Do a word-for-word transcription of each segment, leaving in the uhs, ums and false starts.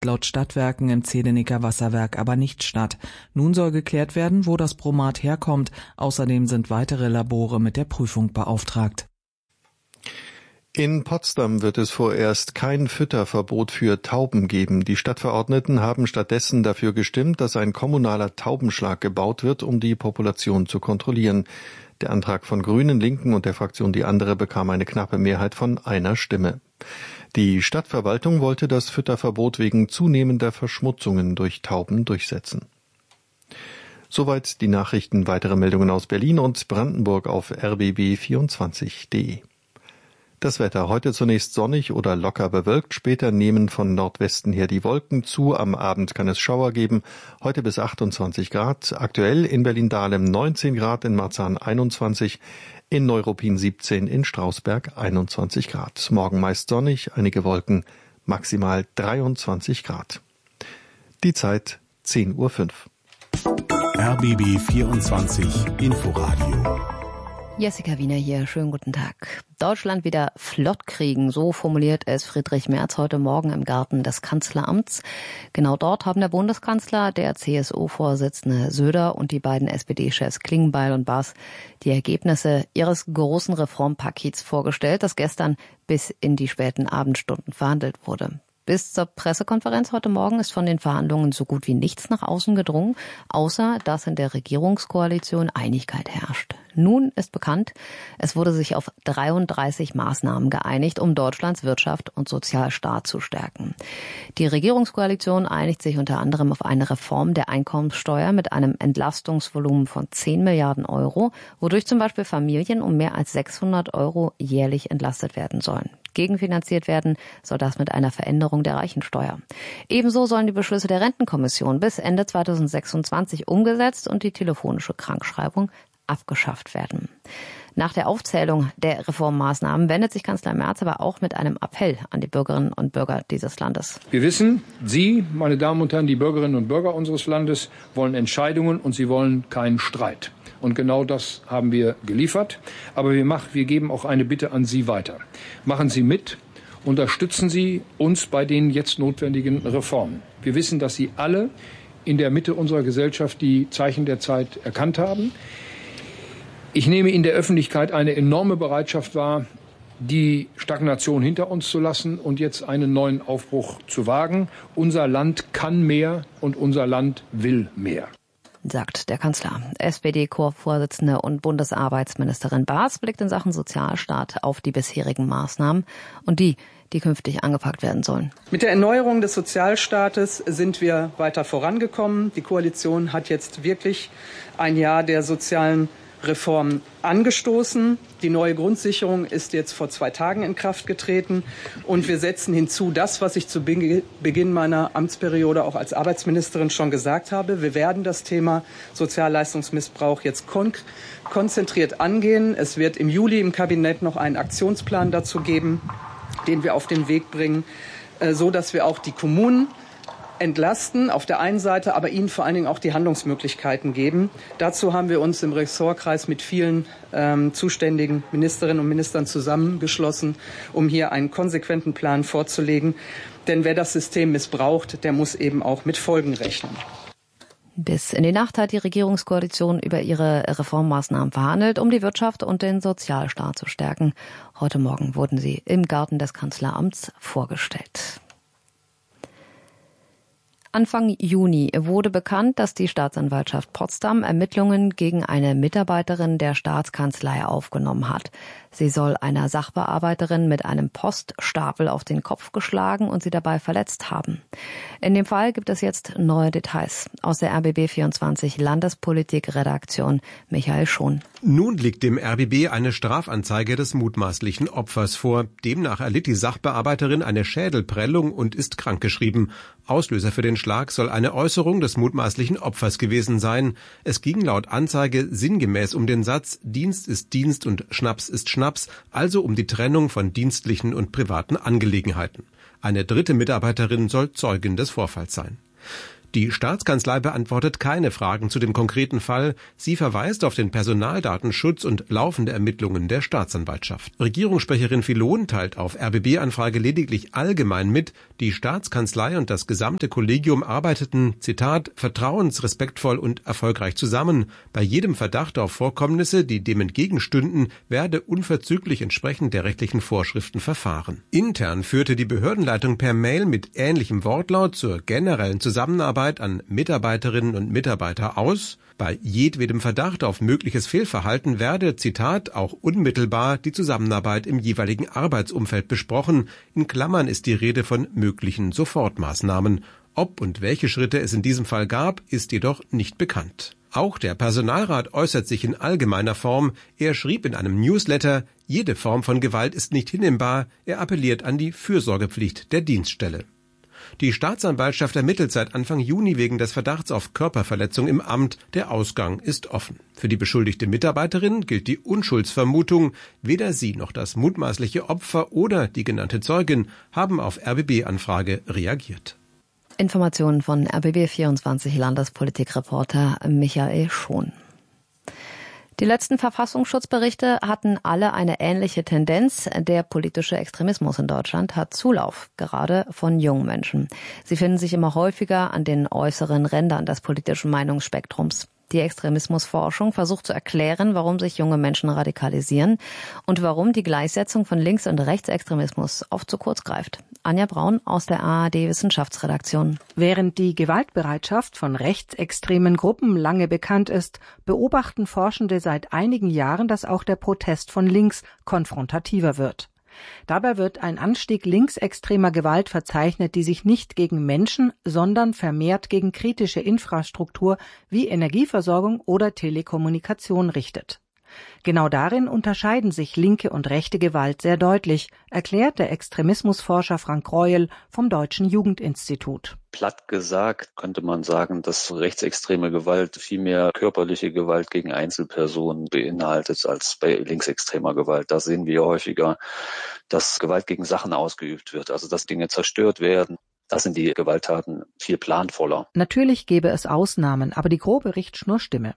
laut Stadtwerken im Zedenicker Wasserwerk aber nicht statt. Nun soll geklärt werden, wo das Bromat herkommt. Außerdem sind weitere Labore mit der Prüfung beauftragt. In Potsdam wird es vorerst kein Fütterverbot für Tauben geben. Die Stadtverordneten haben stattdessen dafür gestimmt, dass ein kommunaler Taubenschlag gebaut wird, um die Population zu kontrollieren. Der Antrag von Grünen, Linken und der Fraktion Die Andere bekam eine knappe Mehrheit von einer Stimme. Die Stadtverwaltung wollte das Fütterverbot wegen zunehmender Verschmutzungen durch Tauben durchsetzen. Soweit die Nachrichten. Weitere Meldungen aus Berlin und Brandenburg auf r b b vierundzwanzig punkt d e. Das Wetter heute zunächst sonnig oder locker bewölkt, später nehmen von Nordwesten her die Wolken zu, am Abend kann es Schauer geben, heute bis achtundzwanzig Grad, aktuell in Berlin-Dahlem neunzehn Grad, in Marzahn einundzwanzig, in Neuruppin siebzehn, in Strausberg einundzwanzig Grad. Morgen meist sonnig, einige Wolken, maximal dreiundzwanzig Grad. Die Zeit zehn Uhr fünf. R B B vierundzwanzig Inforadio. Jessica Wiener hier, schönen guten Tag. Deutschland wieder flott kriegen, so formuliert es Friedrich Merz heute Morgen im Garten des Kanzleramts. Genau dort haben der Bundeskanzler, der C S U-Vorsitzende Söder und die beiden S P D-Chefs Klingbeil und Baas die Ergebnisse ihres großen Reformpakets vorgestellt, das gestern bis in die späten Abendstunden verhandelt wurde. Bis zur Pressekonferenz heute Morgen ist von den Verhandlungen so gut wie nichts nach außen gedrungen, außer dass in der Regierungskoalition Einigkeit herrscht. Nun ist bekannt, es wurde sich auf dreiunddreißig Maßnahmen geeinigt, um Deutschlands Wirtschaft und Sozialstaat zu stärken. Die Regierungskoalition einigt sich unter anderem auf eine Reform der Einkommenssteuer mit einem Entlastungsvolumen von zehn Milliarden Euro, wodurch zum Beispiel Familien um mehr als sechshundert Euro jährlich entlastet werden sollen. Gegenfinanziert werden soll das mit einer Veränderung der Reichensteuer. Ebenso sollen die Beschlüsse der Rentenkommission bis Ende zweitausendsechsundzwanzig umgesetzt und die telefonische Krankschreibung abgeschafft werden. Nach der Aufzählung der Reformmaßnahmen wendet sich Kanzler Merz aber auch mit einem Appell an die Bürgerinnen und Bürger dieses Landes. Wir wissen, Sie, meine Damen und Herren, die Bürgerinnen und Bürger unseres Landes, wollen Entscheidungen und Sie wollen keinen Streit. Und genau das haben wir geliefert. Aber wir, machen, wir geben auch eine Bitte an Sie weiter. Machen Sie mit, unterstützen Sie uns bei den jetzt notwendigen Reformen. Wir wissen, dass Sie alle in der Mitte unserer Gesellschaft die Zeichen der Zeit erkannt haben. Ich nehme in der Öffentlichkeit eine enorme Bereitschaft wahr, die Stagnation hinter uns zu lassen und jetzt einen neuen Aufbruch zu wagen. Unser Land kann mehr und unser Land will mehr, sagt der Kanzler. S P D-Chorvorsitzende und Bundesarbeitsministerin Baas blickt in Sachen Sozialstaat auf die bisherigen Maßnahmen und die, die künftig angepackt werden sollen. Mit der Erneuerung des Sozialstaates sind wir weiter vorangekommen. Die Koalition hat jetzt wirklich ein Jahr der sozialen Reform angestoßen. Die neue Grundsicherung ist jetzt vor zwei Tagen in Kraft getreten. Und wir setzen hinzu das, was ich zu Beginn meiner Amtsperiode auch als Arbeitsministerin schon gesagt habe. Wir werden das Thema Sozialleistungsmissbrauch jetzt kon- konzentriert angehen. Es wird im Juli im Kabinett noch einen Aktionsplan dazu geben, den wir auf den Weg bringen, äh, so dass wir auch die Kommunen entlasten auf der einen Seite, aber ihnen vor allen Dingen auch die Handlungsmöglichkeiten geben. Dazu haben wir uns im Ressortkreis mit vielen ähm, zuständigen Ministerinnen und Ministern zusammengeschlossen, um hier einen konsequenten Plan vorzulegen. Denn wer das System missbraucht, der muss eben auch mit Folgen rechnen. Bis in die Nacht hat die Regierungskoalition über ihre Reformmaßnahmen verhandelt, um die Wirtschaft und den Sozialstaat zu stärken. Heute Morgen wurden sie im Garten des Kanzleramts vorgestellt. Anfang Juni wurde bekannt, dass die Staatsanwaltschaft Potsdam Ermittlungen gegen eine Mitarbeiterin der Staatskanzlei aufgenommen hat. Sie soll einer Sachbearbeiterin mit einem Poststapel auf den Kopf geschlagen und sie dabei verletzt haben. In dem Fall gibt es jetzt neue Details. Aus der R B B vierundzwanzig Landespolitik-Redaktion Michael Schon. Nun liegt dem R B B eine Strafanzeige des mutmaßlichen Opfers vor. Demnach erlitt die Sachbearbeiterin eine Schädelprellung und ist krankgeschrieben. Auslöser für den Schlag soll eine Äußerung des mutmaßlichen Opfers gewesen sein. Es ging laut Anzeige sinngemäß um den Satz, Dienst ist Dienst und Schnaps ist Schnaps, also um die Trennung von dienstlichen und privaten Angelegenheiten. Eine dritte Mitarbeiterin soll Zeugin des Vorfalls sein. Die Staatskanzlei beantwortet keine Fragen zu dem konkreten Fall. Sie verweist auf den Personaldatenschutz und laufende Ermittlungen der Staatsanwaltschaft. Regierungssprecherin Filon teilt auf R B B-Anfrage lediglich allgemein mit, die Staatskanzlei und das gesamte Kollegium arbeiteten, Zitat, vertrauensrespektvoll und erfolgreich zusammen. Bei jedem Verdacht auf Vorkommnisse, die dem entgegenstünden, werde unverzüglich entsprechend der rechtlichen Vorschriften verfahren. Intern führte die Behördenleitung per Mail mit ähnlichem Wortlaut zur generellen Zusammenarbeit an Mitarbeiterinnen und Mitarbeiter aus. Bei jedwedem Verdacht auf mögliches Fehlverhalten werde, Zitat, auch unmittelbar die Zusammenarbeit im jeweiligen Arbeitsumfeld besprochen. In Klammern ist die Rede von möglichen Sofortmaßnahmen. Ob und welche Schritte es in diesem Fall gab, ist jedoch nicht bekannt. Auch der Personalrat äußert sich in allgemeiner Form. Er schrieb in einem Newsletter, jede Form von Gewalt ist nicht hinnehmbar. Er appelliert an die Fürsorgepflicht der Dienststelle. Die Staatsanwaltschaft ermittelt seit Anfang Juni wegen des Verdachts auf Körperverletzung im Amt. Der Ausgang ist offen. Für die beschuldigte Mitarbeiterin gilt die Unschuldsvermutung. Weder sie noch das mutmaßliche Opfer oder die genannte Zeugin haben auf R B B-Anfrage reagiert. Informationen von R B B vierundzwanzig Landespolitikreporter Michael Schon. Die letzten Verfassungsschutzberichte hatten alle eine ähnliche Tendenz. Der politische Extremismus in Deutschland hat Zulauf, gerade von jungen Menschen. Sie finden sich immer häufiger an den äußeren Rändern des politischen Meinungsspektrums. Die Extremismusforschung versucht zu erklären, warum sich junge Menschen radikalisieren und warum die Gleichsetzung von Links- und Rechtsextremismus oft zu kurz greift. Anja Braun aus der A R D-Wissenschaftsredaktion. Während die Gewaltbereitschaft von rechtsextremen Gruppen lange bekannt ist, beobachten Forschende seit einigen Jahren, dass auch der Protest von links konfrontativer wird. Dabei wird ein Anstieg linksextremer Gewalt verzeichnet, die sich nicht gegen Menschen, sondern vermehrt gegen kritische Infrastruktur wie Energieversorgung oder Telekommunikation richtet. Genau darin unterscheiden sich linke und rechte Gewalt sehr deutlich, erklärt der Extremismusforscher Frank Reuel vom Deutschen Jugendinstitut. Platt gesagt könnte man sagen, dass rechtsextreme Gewalt viel mehr körperliche Gewalt gegen Einzelpersonen beinhaltet als bei linksextremer Gewalt. Da sehen wir häufiger, dass Gewalt gegen Sachen ausgeübt wird, also dass Dinge zerstört werden. Da sind die Gewalttaten viel planvoller. Natürlich gäbe es Ausnahmen, aber die grobe Richtschnur stimme.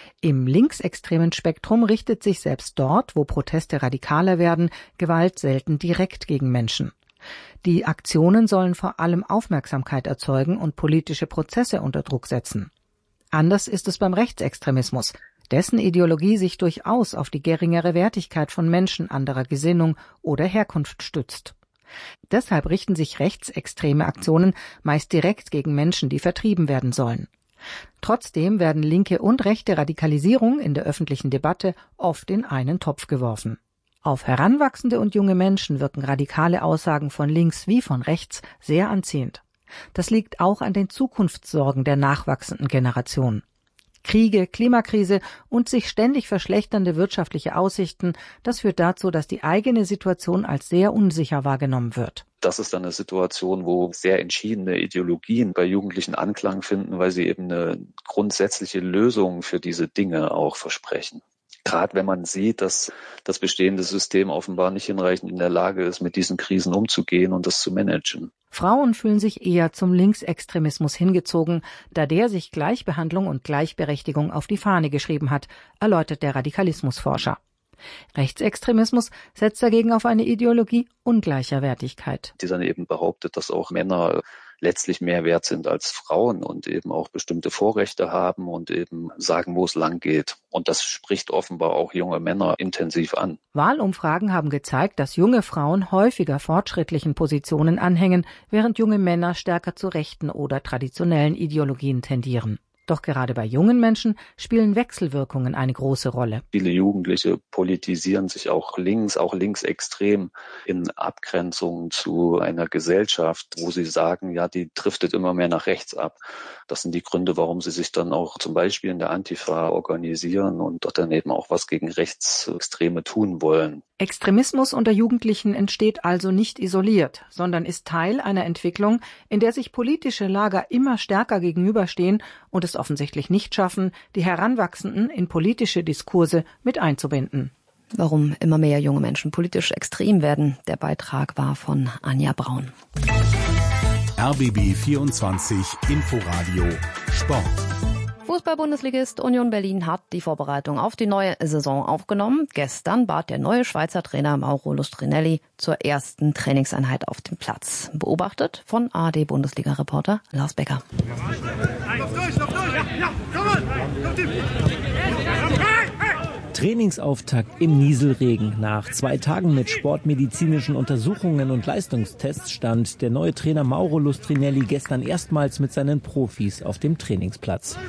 Im linksextremen Spektrum richtet sich selbst dort, wo Proteste radikaler werden, Gewalt selten direkt gegen Menschen. Die Aktionen sollen vor allem Aufmerksamkeit erzeugen und politische Prozesse unter Druck setzen. Anders ist es beim Rechtsextremismus, dessen Ideologie sich durchaus auf die geringere Wertigkeit von Menschen anderer Gesinnung oder Herkunft stützt. Deshalb richten sich rechtsextreme Aktionen meist direkt gegen Menschen, die vertrieben werden sollen. Trotzdem werden linke und rechte Radikalisierung in der öffentlichen Debatte oft in einen Topf geworfen. Auf heranwachsende und junge Menschen wirken radikale Aussagen von links wie von rechts sehr anziehend. Das liegt auch an den Zukunftssorgen der nachwachsenden Generation. Kriege, Klimakrise und sich ständig verschlechternde wirtschaftliche Aussichten, das führt dazu, dass die eigene Situation als sehr unsicher wahrgenommen wird. Das ist dann eine Situation, wo sehr entschiedene Ideologien bei Jugendlichen Anklang finden, weil sie eben eine grundsätzliche Lösung für diese Dinge auch versprechen. Gerade wenn man sieht, dass das bestehende System offenbar nicht hinreichend in der Lage ist, mit diesen Krisen umzugehen und das zu managen. Frauen fühlen sich eher zum Linksextremismus hingezogen, da der sich Gleichbehandlung und Gleichberechtigung auf die Fahne geschrieben hat, erläutert der Radikalismusforscher. Rechtsextremismus setzt dagegen auf eine Ideologie ungleicher Wertigkeit. Die dann eben behauptet, dass auch Männer letztlich mehr wert sind als Frauen und eben auch bestimmte Vorrechte haben und eben sagen, wo es lang geht. Und das spricht offenbar auch junge Männer intensiv an. Wahlumfragen haben gezeigt, dass junge Frauen häufiger fortschrittlichen Positionen anhängen, während junge Männer stärker zu rechten oder traditionellen Ideologien tendieren. Doch gerade bei jungen Menschen spielen Wechselwirkungen eine große Rolle. Viele Jugendliche politisieren sich auch links, auch linksextrem in Abgrenzung zu einer Gesellschaft, wo sie sagen, ja, die driftet immer mehr nach rechts ab. Das sind die Gründe, warum sie sich dann auch zum Beispiel in der Antifa organisieren und dort dann eben auch was gegen Rechtsextreme tun wollen. Extremismus unter Jugendlichen entsteht also nicht isoliert, sondern ist Teil einer Entwicklung, in der sich politische Lager immer stärker gegenüberstehen und es offensichtlich nicht schaffen, die Heranwachsenden in politische Diskurse mit einzubinden. Warum immer mehr junge Menschen politisch extrem werden, der Beitrag war von Anja Braun. R B B vierundzwanzig Inforadio Sport. Fußball-Bundesligist Union Berlin hat die Vorbereitung auf die neue Saison aufgenommen. Gestern bat der neue Schweizer Trainer Mauro Lustrinelli zur ersten Trainingseinheit auf dem Platz. Beobachtet von A R D-Bundesliga-Reporter Lars Becker. Trainingsauftakt im Nieselregen. Nach zwei Tagen mit sportmedizinischen Untersuchungen und Leistungstests stand der neue Trainer Mauro Lustrinelli gestern erstmals mit seinen Profis auf dem Trainingsplatz.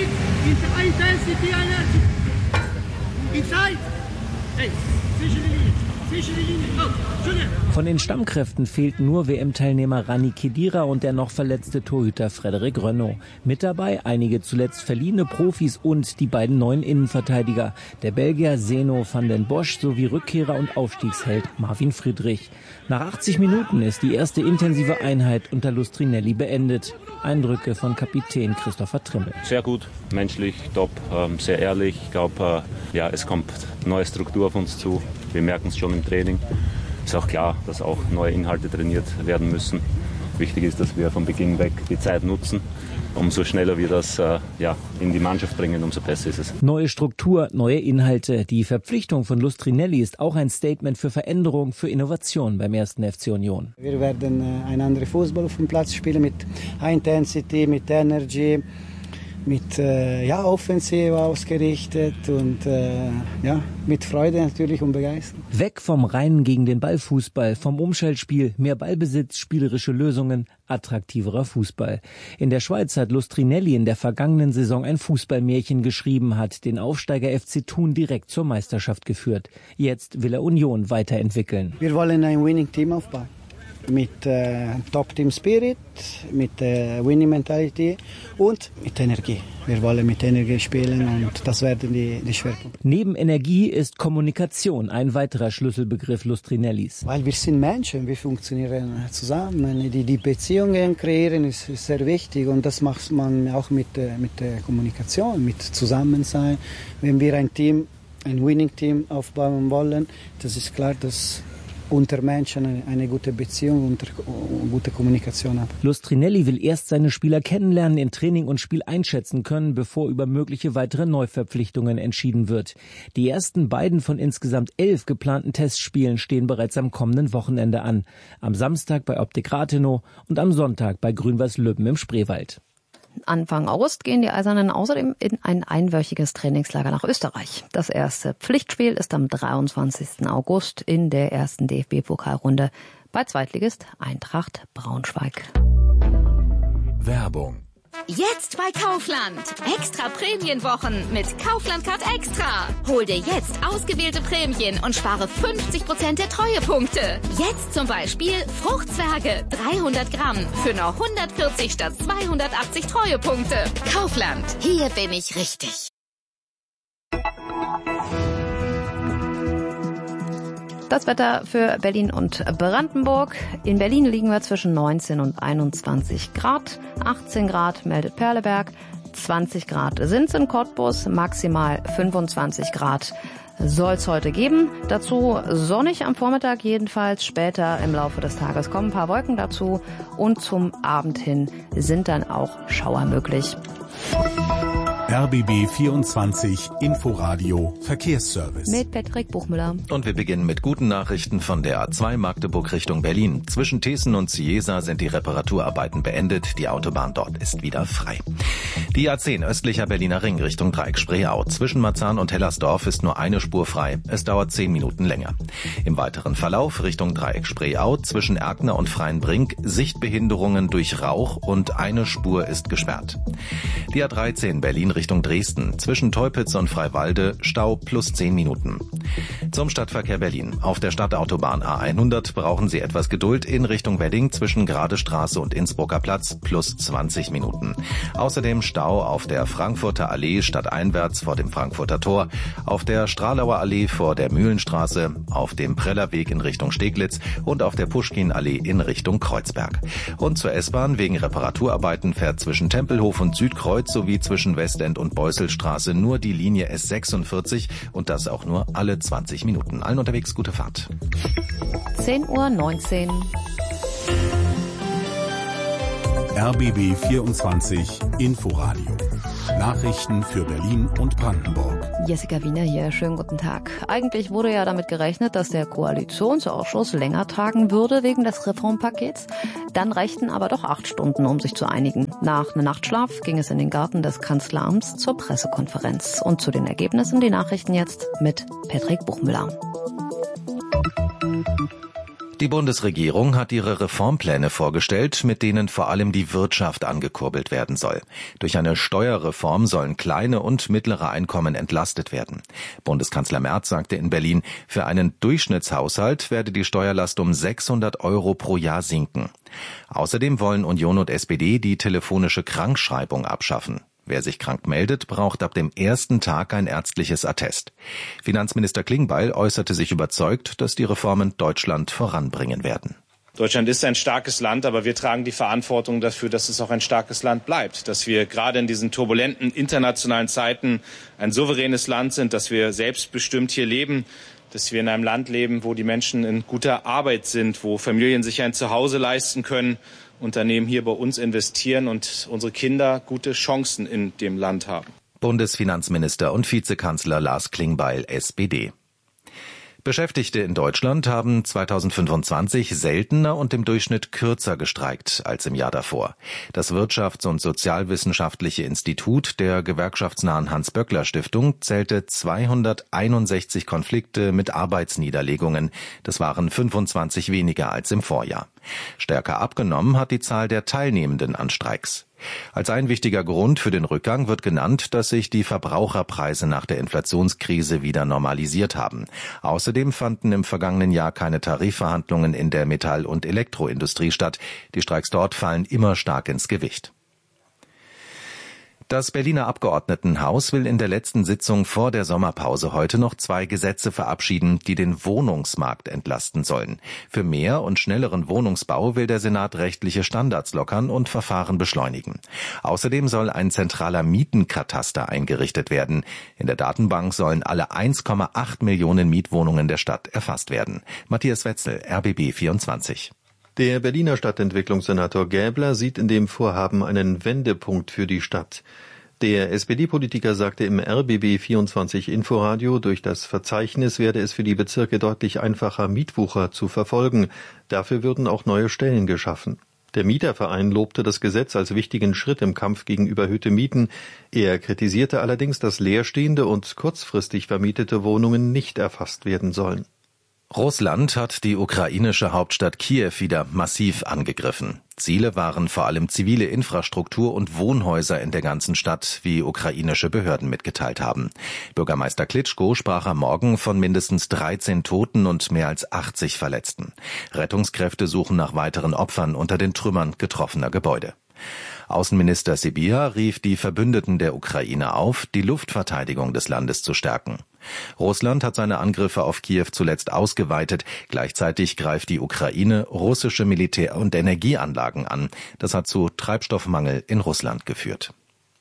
Von den Stammkräften fehlten nur W M-Teilnehmer Rani Khedira und der noch verletzte Torhüter Frédéric Renaud. Mit dabei einige zuletzt verliehene Profis und die beiden neuen Innenverteidiger, der Belgier Zeno van den Bosch sowie Rückkehrer und Aufstiegsheld Marvin Friedrich. Nach achtzig Minuten ist die erste intensive Einheit unter Lustrinelli beendet. Eindrücke von Kapitän Christopher Trimmel. Sehr gut, menschlich, top, sehr ehrlich. Ich glaube, ja, es kommt neue Struktur auf uns zu. Wir merken es schon im Training. Ist auch klar, dass auch neue Inhalte trainiert werden müssen. Wichtig ist, dass wir von Beginn weg die Zeit nutzen. Umso schneller wir das äh, ja, in die Mannschaft bringen, umso besser ist es. Neue Struktur, neue Inhalte. Die Verpflichtung von Lustrinelli ist auch ein Statement für Veränderung, für Innovation beim ersten F C Union. Wir werden äh, einen anderen Fußball auf dem Platz spielen mit High Intensity, mit Energy, mit äh, ja, offensiv ausgerichtet und äh, ja, mit Freude natürlich und Begeisterung. Weg vom reinen gegen den Ballfußball, vom Umschaltspiel, mehr Ballbesitz, spielerische Lösungen, attraktiverer Fußball. In der Schweiz hat Lustrinelli in der vergangenen Saison ein Fußballmärchen geschrieben, hat den Aufsteiger F C Thun direkt zur Meisterschaft geführt. Jetzt will er Union weiterentwickeln. Wir wollen ein Winning-Team aufbauen. Mit äh, Top-Team-Spirit, mit äh, Winning-Mentality und mit Energie. Wir wollen mit Energie spielen und das werden die, die Schwerpunkte. Neben Energie ist Kommunikation ein weiterer Schlüsselbegriff Lustrinellis. Weil wir sind Menschen, wir funktionieren zusammen. Die, die Beziehungen kreieren ist, ist sehr wichtig und das macht man auch mit, äh, mit der Kommunikation, mit Zusammensein. Wenn wir ein Team, ein Winning-Team aufbauen wollen, das ist klar, dass unter Menschen eine, eine gute Beziehung und eine gute Kommunikation haben. Lustrinelli will erst seine Spieler kennenlernen, in Training und Spiel einschätzen können, bevor über mögliche weitere Neuverpflichtungen entschieden wird. Die ersten beiden von insgesamt elf geplanten Testspielen stehen bereits am kommenden Wochenende an. Am Samstag bei Optik Rathenow und am Sonntag bei Grün-Weiß Lübben im Spreewald. Anfang August gehen die Eisernen außerdem in ein einwöchiges Trainingslager nach Österreich. Das erste Pflichtspiel ist am dreiundzwanzigsten August in der ersten D F B-Pokalrunde bei Zweitligist Eintracht Braunschweig. Werbung. Jetzt bei Kaufland. Extra Prämienwochen mit Kaufland Card Extra. Hol dir jetzt ausgewählte Prämien und spare fünfzig Prozent der Treuepunkte. Jetzt zum Beispiel Fruchtzwerge dreihundert Gramm für nur hundertvierzig statt zweihundertachtzig Treuepunkte. Kaufland. Hier bin ich richtig. Das Wetter für Berlin und Brandenburg. In Berlin liegen wir zwischen neunzehn und einundzwanzig Grad. achtzehn Grad meldet Perleberg. zwanzig Grad sind's in Cottbus. Maximal fünfundzwanzig Grad soll's heute geben. Dazu sonnig am Vormittag jedenfalls. Später im Laufe des Tages kommen ein paar Wolken dazu. Und zum Abend hin sind dann auch Schauer möglich. R B B vierundzwanzig Inforadio Verkehrsservice. Mit Patrick Buchmüller. Und wir beginnen mit guten Nachrichten von der A zwei Magdeburg Richtung Berlin. Zwischen Thesen und Ciesa sind die Reparaturarbeiten beendet. Die Autobahn dort ist wieder frei. Die A zehn östlicher Berliner Ring Richtung Dreieck-Spreeau. Zwischen Marzahn und Hellersdorf ist nur eine Spur frei. Es dauert zehn Minuten länger. Im weiteren Verlauf Richtung Dreieck-Spreeau zwischen Erkner und Freienbrink Sichtbehinderungen durch Rauch und eine Spur ist gesperrt. Die A dreizehn Berlin Richtung Dresden. Zwischen Teupitz und Freiwalde Stau plus zehn Minuten. Zum Stadtverkehr Berlin. Auf der Stadtautobahn A hundert brauchen Sie etwas Geduld in Richtung Wedding zwischen Gradestraße und Innsbrucker Platz plus zwanzig Minuten. Außerdem Stau auf der Frankfurter Allee stadteinwärts vor dem Frankfurter Tor, auf der Stralauer Allee vor der Mühlenstraße, auf dem Prellerweg in Richtung Steglitz und auf der Puschkin-Allee in Richtung Kreuzberg. Und zur S-Bahn wegen Reparaturarbeiten fährt zwischen Tempelhof und Südkreuz sowie zwischen Westend und Beusselstraße nur die Linie S sechsundvierzig und das auch nur alle zwanzig Minuten. Allen unterwegs gute Fahrt. zehn Uhr neunzehn. R B B vierundzwanzig Inforadio. Nachrichten für Berlin und Brandenburg. Jessica Wiener hier, schönen guten Tag. Eigentlich wurde ja damit gerechnet, dass der Koalitionsausschuss länger tagen würde wegen des Reformpakets. Dann reichten aber doch acht Stunden, um sich zu einigen. Nach einem Nachtschlaf ging es in den Garten des Kanzleramts zur Pressekonferenz. Und zu den Ergebnissen die Nachrichten jetzt mit Patrick Buchmüller. Die Bundesregierung hat ihre Reformpläne vorgestellt, mit denen vor allem die Wirtschaft angekurbelt werden soll. Durch eine Steuerreform sollen kleine und mittlere Einkommen entlastet werden. Bundeskanzler Merz sagte in Berlin, für einen Durchschnittshaushalt werde die Steuerlast um sechshundert Euro pro Jahr sinken. Außerdem wollen Union und S P D die telefonische Krankschreibung abschaffen. Wer sich krank meldet, braucht ab dem ersten Tag ein ärztliches Attest. Finanzminister Klingbeil äußerte sich überzeugt, dass die Reformen Deutschland voranbringen werden. Deutschland ist ein starkes Land, aber wir tragen die Verantwortung dafür, dass es auch ein starkes Land bleibt. Dass wir gerade in diesen turbulenten internationalen Zeiten ein souveränes Land sind, dass wir selbstbestimmt hier leben, dass wir in einem Land leben, wo die Menschen in guter Arbeit sind, wo Familien sich ein Zuhause leisten können, Unternehmen hier bei uns investieren und unsere Kinder gute Chancen in dem Land haben. Bundesfinanzminister und Vizekanzler Lars Klingbeil, S P D. Beschäftigte in Deutschland haben zweitausendfünfundzwanzig seltener und im Durchschnitt kürzer gestreikt als im Jahr davor. Das Wirtschafts- und Sozialwissenschaftliche Institut der gewerkschaftsnahen Hans-Böckler-Stiftung zählte zweihunderteinundsechzig Konflikte mit Arbeitsniederlegungen. Das waren fünfundzwanzig weniger als im Vorjahr. Stärker abgenommen hat die Zahl der Teilnehmenden an Streiks. Als ein wichtiger Grund für den Rückgang wird genannt, dass sich die Verbraucherpreise nach der Inflationskrise wieder normalisiert haben. Außerdem fanden im vergangenen Jahr keine Tarifverhandlungen in der Metall- und Elektroindustrie statt. Die Streiks dort fallen immer stark ins Gewicht. Das Berliner Abgeordnetenhaus will in der letzten Sitzung vor der Sommerpause heute noch zwei Gesetze verabschieden, die den Wohnungsmarkt entlasten sollen. Für mehr und schnelleren Wohnungsbau will der Senat rechtliche Standards lockern und Verfahren beschleunigen. Außerdem soll ein zentraler Mietenkataster eingerichtet werden. In der Datenbank sollen alle eins Komma acht Millionen Mietwohnungen der Stadt erfasst werden. Matthias Wetzel, R B B vierundzwanzig. Der Berliner Stadtentwicklungssenator Gäbler sieht in dem Vorhaben einen Wendepunkt für die Stadt. Der S P D-Politiker sagte im R B B vierundzwanzig Inforadio, durch das Verzeichnis werde es für die Bezirke deutlich einfacher, Mietwucher zu verfolgen. Dafür würden auch neue Stellen geschaffen. Der Mieterverein lobte das Gesetz als wichtigen Schritt im Kampf gegen überhöhte Mieten. Er kritisierte allerdings, dass leerstehende und kurzfristig vermietete Wohnungen nicht erfasst werden sollen. Russland hat die ukrainische Hauptstadt Kiew wieder massiv angegriffen. Ziele waren vor allem zivile Infrastruktur und Wohnhäuser in der ganzen Stadt, wie ukrainische Behörden mitgeteilt haben. Bürgermeister Klitschko sprach am Morgen von mindestens dreizehn Toten und mehr als achtzig Verletzten. Rettungskräfte suchen nach weiteren Opfern unter den Trümmern getroffener Gebäude. Außenminister Sybiha rief die Verbündeten der Ukraine auf, die Luftverteidigung des Landes zu stärken. Russland hat seine Angriffe auf Kiew zuletzt ausgeweitet. Gleichzeitig greift die Ukraine russische Militär- und Energieanlagen an. Das hat zu Treibstoffmangel in Russland geführt.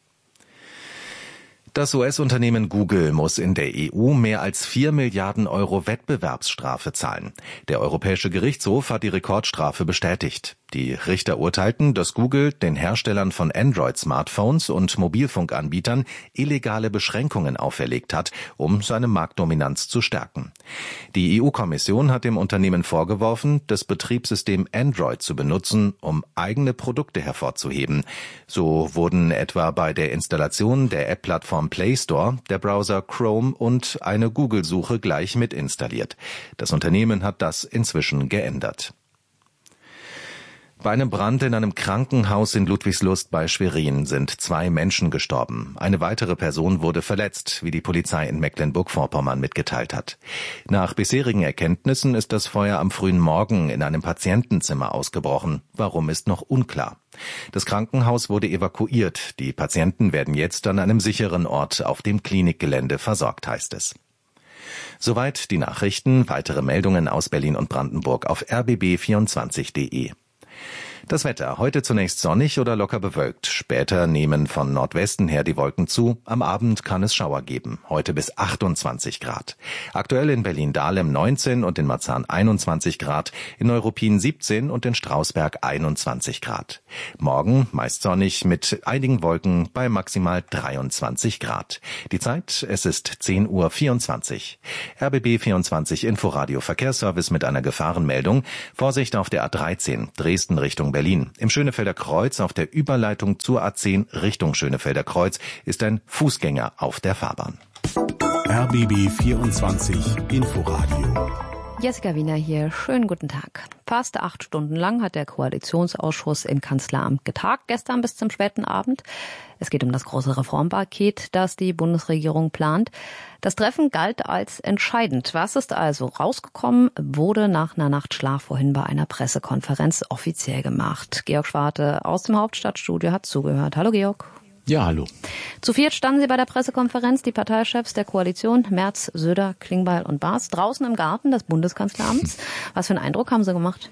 Das U S-Unternehmen Google muss in der E U mehr als vier Milliarden Euro Wettbewerbsstrafe zahlen. Der Europäische Gerichtshof hat die Rekordstrafe bestätigt. Die Richter urteilten, dass Google den Herstellern von Android-Smartphones und Mobilfunkanbietern illegale Beschränkungen auferlegt hat, um seine Marktdominanz zu stärken. Die E U-Kommission hat dem Unternehmen vorgeworfen, das Betriebssystem Android zu benutzen, um eigene Produkte hervorzuheben. So wurden etwa bei der Installation der App-Plattform Play Store der Browser Chrome und eine Google-Suche gleich mit installiert. Das Unternehmen hat das inzwischen geändert. Bei einem Brand in einem Krankenhaus in Ludwigslust bei Schwerin sind zwei Menschen gestorben. Eine weitere Person wurde verletzt, wie die Polizei in Mecklenburg-Vorpommern mitgeteilt hat. Nach bisherigen Erkenntnissen ist das Feuer am frühen Morgen in einem Patientenzimmer ausgebrochen. Warum ist noch unklar. Das Krankenhaus wurde evakuiert. Die Patienten werden jetzt an einem sicheren Ort auf dem Klinikgelände versorgt, heißt es. Soweit die Nachrichten. Weitere Meldungen aus Berlin und Brandenburg auf r b b vierundzwanzig punkt d e. Das Wetter. Heute zunächst sonnig oder locker bewölkt. Später nehmen von Nordwesten her die Wolken zu. Am Abend kann es Schauer geben. Heute bis achtundzwanzig Grad. Aktuell in Berlin-Dahlem neunzehn und in Marzahn einundzwanzig Grad. In Neuruppin siebzehn und in Strausberg einundzwanzig Grad. Morgen meist sonnig mit einigen Wolken bei maximal dreiundzwanzig Grad. Die Zeit, es ist zehn Uhr vierundzwanzig. R B B vierundzwanzig Inforadio Verkehrsservice mit einer Gefahrenmeldung. Vorsicht auf der A dreizehn, Dresden Richtung Berlin. Im Schönefelder Kreuz auf der Überleitung zur A zehn Richtung Schönefelder Kreuz ist ein Fußgänger auf der Fahrbahn. R B B vierundzwanzig Inforadio. Jessica Wiener hier. Schönen guten Tag. Fast acht Stunden lang hat der Koalitionsausschuss im Kanzleramt getagt, gestern bis zum späten Abend. Es geht um das große Reformpaket, das die Bundesregierung plant. Das Treffen galt als entscheidend. Was ist also rausgekommen, wurde nach einer Nacht Schlaf vorhin bei einer Pressekonferenz offiziell gemacht. Georg Schwarte aus dem Hauptstadtstudio hat zugehört. Hallo Georg. Ja, hallo. Zu viert standen Sie bei der Pressekonferenz, die Parteichefs der Koalition, Merz, Söder, Klingbeil und Baas, draußen im Garten des Bundeskanzleramts. Was für einen Eindruck haben Sie gemacht?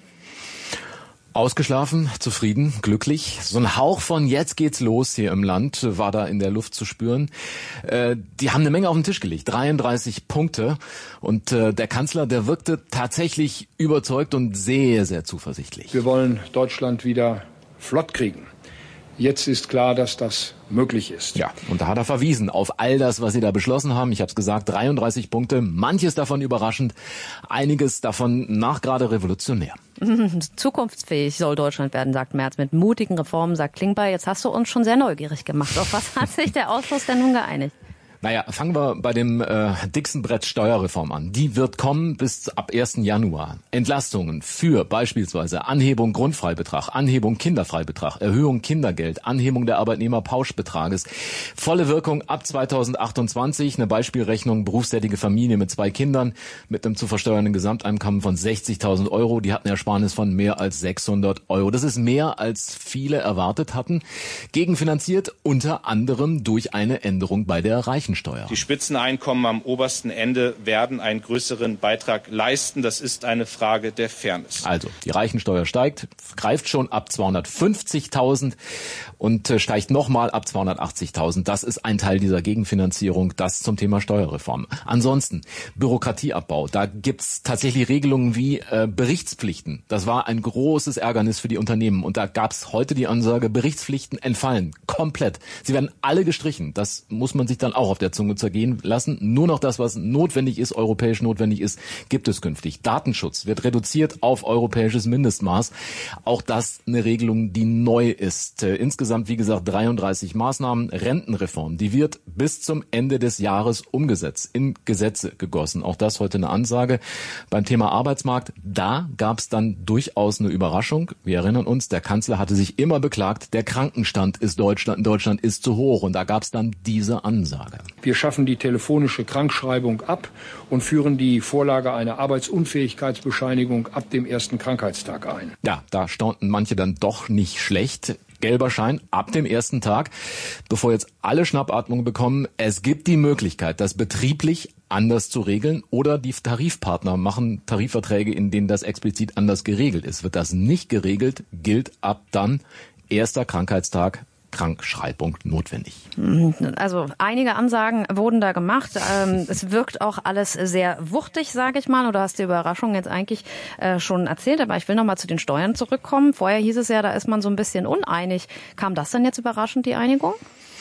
Ausgeschlafen, zufrieden, glücklich. So ein Hauch von jetzt geht's los hier im Land war da in der Luft zu spüren. Äh, die haben eine Menge auf den Tisch gelegt, dreiunddreißig Punkte. Und äh, der Kanzler, der wirkte tatsächlich überzeugt und sehr, sehr zuversichtlich. Wir wollen Deutschland wieder flott kriegen. Jetzt ist klar, dass das möglich ist. Ja, und da hat er verwiesen auf all das, was sie da beschlossen haben. Ich habe es gesagt, dreiunddreißig Punkte, manches davon überraschend, einiges davon nachgerade revolutionär. Zukunftsfähig soll Deutschland werden, sagt Merz, mit mutigen Reformen, sagt Klingbeil. Jetzt hast du uns schon sehr neugierig gemacht. Auf was hat sich der Ausschuss denn nun geeinigt? Naja, fangen wir bei dem äh, dicksten Brett Steuerreform an. Die wird kommen bis ab ersten Januar. Entlastungen für beispielsweise Anhebung Grundfreibetrag, Anhebung Kinderfreibetrag, Erhöhung Kindergeld, Anhebung der Arbeitnehmerpauschbetrages. Volle Wirkung ab zweitausendachtundzwanzig. Eine Beispielrechnung, berufstätige Familie mit zwei Kindern mit einem zu versteuernden Gesamteinkommen von sechzigtausend Euro. Die hatten eine Ersparnis von mehr als sechshundert Euro. Das ist mehr, als viele erwartet hatten. Gegenfinanziert unter anderem durch eine Änderung bei der Reichen. Die Spitzeneinkommen am obersten Ende werden einen größeren Beitrag leisten. Das ist eine Frage der Fairness. Also, die Reichensteuer steigt, greift schon ab zweihundertfünfzigtausend und steigt nochmal ab zweihundertachtzigtausend. Das ist ein Teil dieser Gegenfinanzierung, das zum Thema Steuerreform. Ansonsten, Bürokratieabbau. Da gibt's tatsächlich Regelungen wie äh, Berichtspflichten. Das war ein großes Ärgernis für die Unternehmen. Und da gab's heute die Ansage, Berichtspflichten entfallen. Komplett. Sie werden alle gestrichen. Das muss man sich dann auch auf der Zunge zergehen lassen. Nur noch das, was notwendig ist, europäisch notwendig ist, gibt es künftig. Datenschutz wird reduziert auf europäisches Mindestmaß. Auch das eine Regelung, die neu ist. Äh, insgesamt, wie gesagt, dreiunddreißig Maßnahmen. Rentenreform, die wird bis zum Ende des Jahres umgesetzt, in Gesetze gegossen. Auch das heute eine Ansage. Beim Thema Arbeitsmarkt, da gab es dann durchaus eine Überraschung. Wir erinnern uns, der Kanzler hatte sich immer beklagt, der Krankenstand ist Deutschland, Deutschland ist zu hoch. Und da gab es dann diese Ansage. Wir schaffen die telefonische Krankschreibung ab und führen die Vorlage einer Arbeitsunfähigkeitsbescheinigung ab dem ersten Krankheitstag ein. Ja, da staunten manche dann doch nicht schlecht. Gelber Schein ab dem ersten Tag. Bevor jetzt alle Schnappatmung bekommen, es gibt die Möglichkeit, das betrieblich anders zu regeln oder die Tarifpartner machen Tarifverträge, in denen das explizit anders geregelt ist. Wird das nicht geregelt, gilt ab dann erster Krankheitstag Krankschreibung notwendig. Also einige Ansagen wurden da gemacht. Ähm, es wirkt auch alles sehr wuchtig, sage ich mal. Und du hast die Überraschung jetzt eigentlich äh, schon erzählt. Aber ich will noch mal zu den Steuern zurückkommen. Vorher hieß es ja, da ist man so ein bisschen uneinig. Kam das dann jetzt überraschend, die Einigung?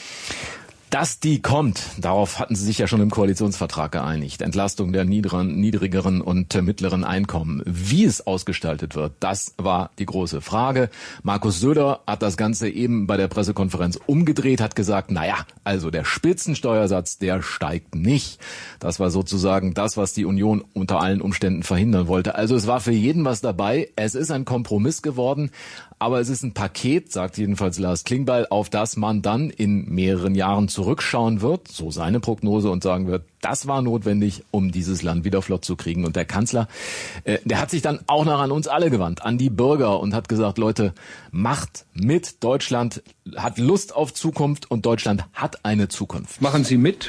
Dass die kommt, darauf hatten sie sich ja schon im Koalitionsvertrag geeinigt. Entlastung der niederen, niedrigeren und äh, mittleren Einkommen. Wie es ausgestaltet wird, das war die große Frage. Markus Söder hat das Ganze eben bei der Pressekonferenz umgedreht, hat gesagt, naja, also der Spitzensteuersatz, der steigt nicht. Das war sozusagen das, was die Union unter allen Umständen verhindern wollte. Also es war für jeden was dabei. Es ist ein Kompromiss geworden, aber es ist ein Paket, sagt jedenfalls Lars Klingbeil, auf das man dann in mehreren Jahren zurückschauen wird, so seine Prognose, und sagen wird, das war notwendig, um dieses Land wieder flott zu kriegen. Und der Kanzler, äh, der hat sich dann auch noch an uns alle gewandt, an die Bürger, und hat gesagt, Leute, macht mit, Deutschland hat Lust auf Zukunft und Deutschland hat eine Zukunft. Machen Sie mit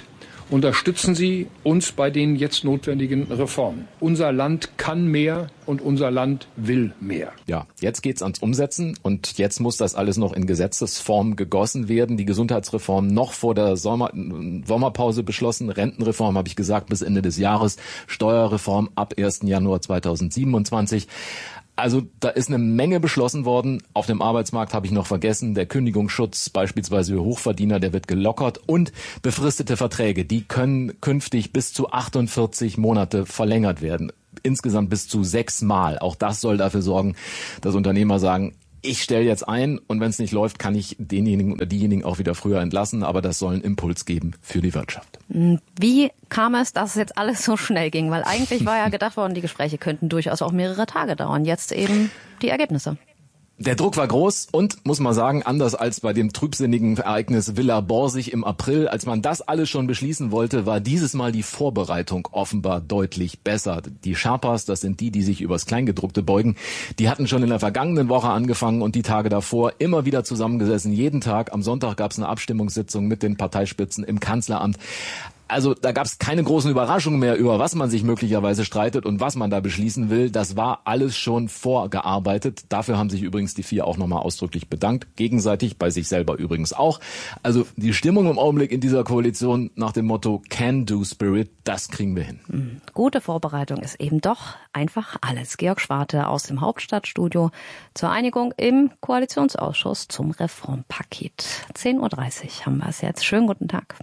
Unterstützen Sie uns bei den jetzt notwendigen Reformen. Unser Land kann mehr und unser Land will mehr. Ja, jetzt geht's ans Umsetzen und jetzt muss das alles noch in Gesetzesform gegossen werden. Die Gesundheitsreform noch vor der Sommer, Sommerpause beschlossen. Rentenreform habe ich gesagt bis Ende des Jahres. Steuerreform ab ersten Januar zweitausendsiebenundzwanzig. Also da ist eine Menge beschlossen worden. Auf dem Arbeitsmarkt habe ich noch vergessen, der Kündigungsschutz beispielsweise für Hochverdiener, der wird gelockert und befristete Verträge, die können künftig bis zu achtundvierzig Monate verlängert werden. Insgesamt bis zu sechs Mal. Auch das soll dafür sorgen, dass Unternehmer sagen, ich stelle jetzt ein und wenn es nicht läuft, kann ich denjenigen oder diejenigen auch wieder früher entlassen. Aber das soll einen Impuls geben für die Wirtschaft. Wie kam es, dass es jetzt alles so schnell ging? Weil eigentlich war ja gedacht worden, die Gespräche könnten durchaus auch mehrere Tage dauern. Jetzt eben die Ergebnisse. Der Druck war groß und, muss man sagen, anders als bei dem trübsinnigen Ereignis Villa Borsig im April, als man das alles schon beschließen wollte, war dieses Mal die Vorbereitung offenbar deutlich besser. Die Sherpas, das sind die, die sich übers Kleingedruckte beugen, die hatten schon in der vergangenen Woche angefangen und die Tage davor immer wieder zusammengesessen, jeden Tag. Am Sonntag gab es eine Abstimmungssitzung mit den Parteispitzen im Kanzleramt. Also da gab es keine großen Überraschungen mehr, über was man sich möglicherweise streitet und was man da beschließen will. Das war alles schon vorgearbeitet. Dafür haben sich übrigens die vier auch nochmal ausdrücklich bedankt. Gegenseitig, bei sich selber übrigens auch. Also die Stimmung im Augenblick in dieser Koalition nach dem Motto Can-Do Spirit, das kriegen wir hin. Gute Vorbereitung ist eben doch einfach alles. Georg Schwarte aus dem Hauptstadtstudio zur Einigung im Koalitionsausschuss zum Reformpaket. zehn Uhr dreißig haben wir es jetzt. Schönen guten Tag.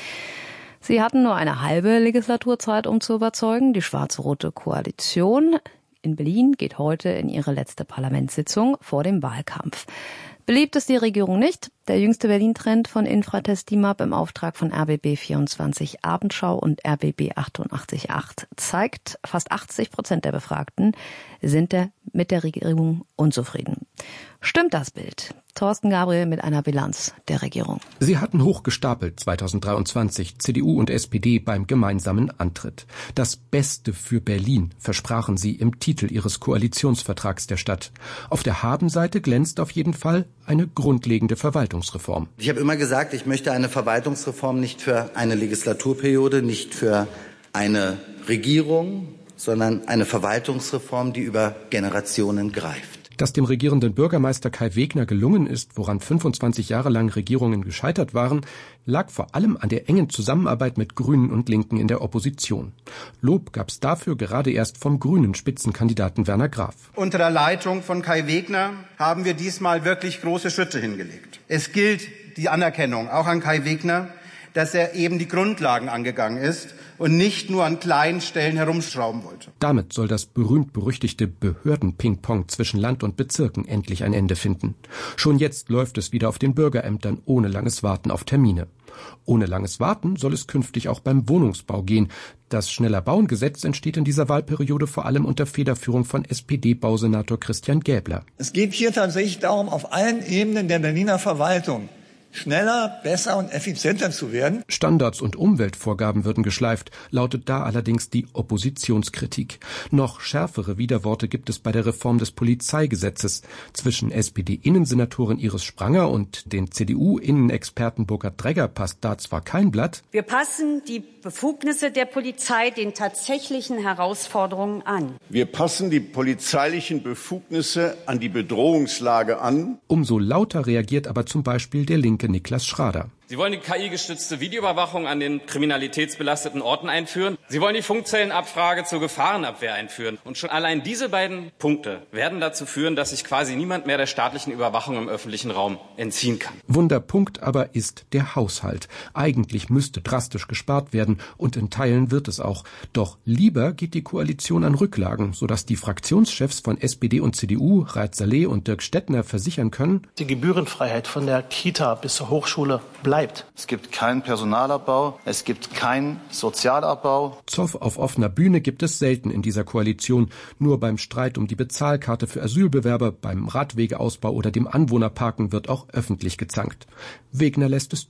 Sie hatten nur eine halbe Legislaturzeit, um zu überzeugen. Die schwarz-rote Koalition in Berlin geht heute in ihre letzte Parlamentssitzung vor dem Wahlkampf. Beliebt ist die Regierung nicht. Der jüngste Berlin-Trend von Infratest D I M A P im Auftrag von R B B vierundzwanzig Abendschau und R B B achtundachtzig Komma acht zeigt, fast achtzig Prozent der Befragten sind der, mit der Regierung unzufrieden. Stimmt das Bild? Thorsten Gabriel mit einer Bilanz der Regierung. Sie hatten hochgestapelt zweitausenddreiundzwanzig, C D U und S P D beim gemeinsamen Antritt. Das Beste für Berlin versprachen sie im Titel ihres Koalitionsvertrags der Stadt. Auf der Habenseite glänzt auf jeden Fall eine grundlegende Verwaltungsreform. Ich habe immer gesagt, ich möchte eine Verwaltungsreform nicht für eine Legislaturperiode, nicht für eine Regierung, sondern eine Verwaltungsreform, die über Generationen greift. Dass dem regierenden Bürgermeister Kai Wegner gelungen ist, woran fünfundzwanzig Jahre lang Regierungen gescheitert waren, lag vor allem an der engen Zusammenarbeit mit Grünen und Linken in der Opposition. Lob gab's dafür gerade erst vom grünen Spitzenkandidaten Werner Graf. Unter der Leitung von Kai Wegner haben wir diesmal wirklich große Schritte hingelegt. Es gilt die Anerkennung auch an Kai Wegner, dass er eben die Grundlagen angegangen ist und nicht nur an kleinen Stellen herumschrauben wollte. Damit soll das berühmt-berüchtigte Behörden-Ping-Pong zwischen Land und Bezirken endlich ein Ende finden. Schon jetzt läuft es wieder auf den Bürgerämtern ohne langes Warten auf Termine. Ohne langes Warten soll es künftig auch beim Wohnungsbau gehen. Das Schneller-Bauen-Gesetz entsteht in dieser Wahlperiode vor allem unter Federführung von S P D-Bausenator Christian Gäbler. Es geht hier tatsächlich darum, auf allen Ebenen der Berliner Verwaltung schneller, besser und effizienter zu werden. Standards und Umweltvorgaben würden geschleift, lautet da allerdings die Oppositionskritik. Noch schärfere Widerworte gibt es bei der Reform des Polizeigesetzes. Zwischen S P D-Innensenatorin Iris Spranger und den C D U-Innenexperten Burkhard Dregger passt da zwar kein Blatt. Wir passen die Befugnisse der Polizei den tatsächlichen Herausforderungen an. Wir passen die polizeilichen Befugnisse an die Bedrohungslage an. Umso lauter reagiert aber zum Beispiel der linke Niklas Schrader. Sie wollen die K I-gestützte Videoüberwachung an den kriminalitätsbelasteten Orten einführen. Sie wollen die Funkzellenabfrage zur Gefahrenabwehr einführen. Und schon allein diese beiden Punkte werden dazu führen, dass sich quasi niemand mehr der staatlichen Überwachung im öffentlichen Raum entziehen kann. Wunderpunkt aber ist der Haushalt. Eigentlich müsste drastisch gespart werden und in Teilen wird es auch. Doch lieber geht die Koalition an Rücklagen, sodass die Fraktionschefs von S P D und C D U, Raed Saleh und Dirk Stettner, versichern können: Die Gebührenfreiheit von der Kita bis zur Hochschule bleibt. Es gibt keinen Personalabbau, es gibt keinen Sozialabbau. Zoff auf offener Bühne gibt es selten in dieser Koalition. Nur beim Streit um die Bezahlkarte für Asylbewerber, beim Radwegeausbau oder dem Anwohnerparken wird auch öffentlich gezankt. Wegner lässt es zu.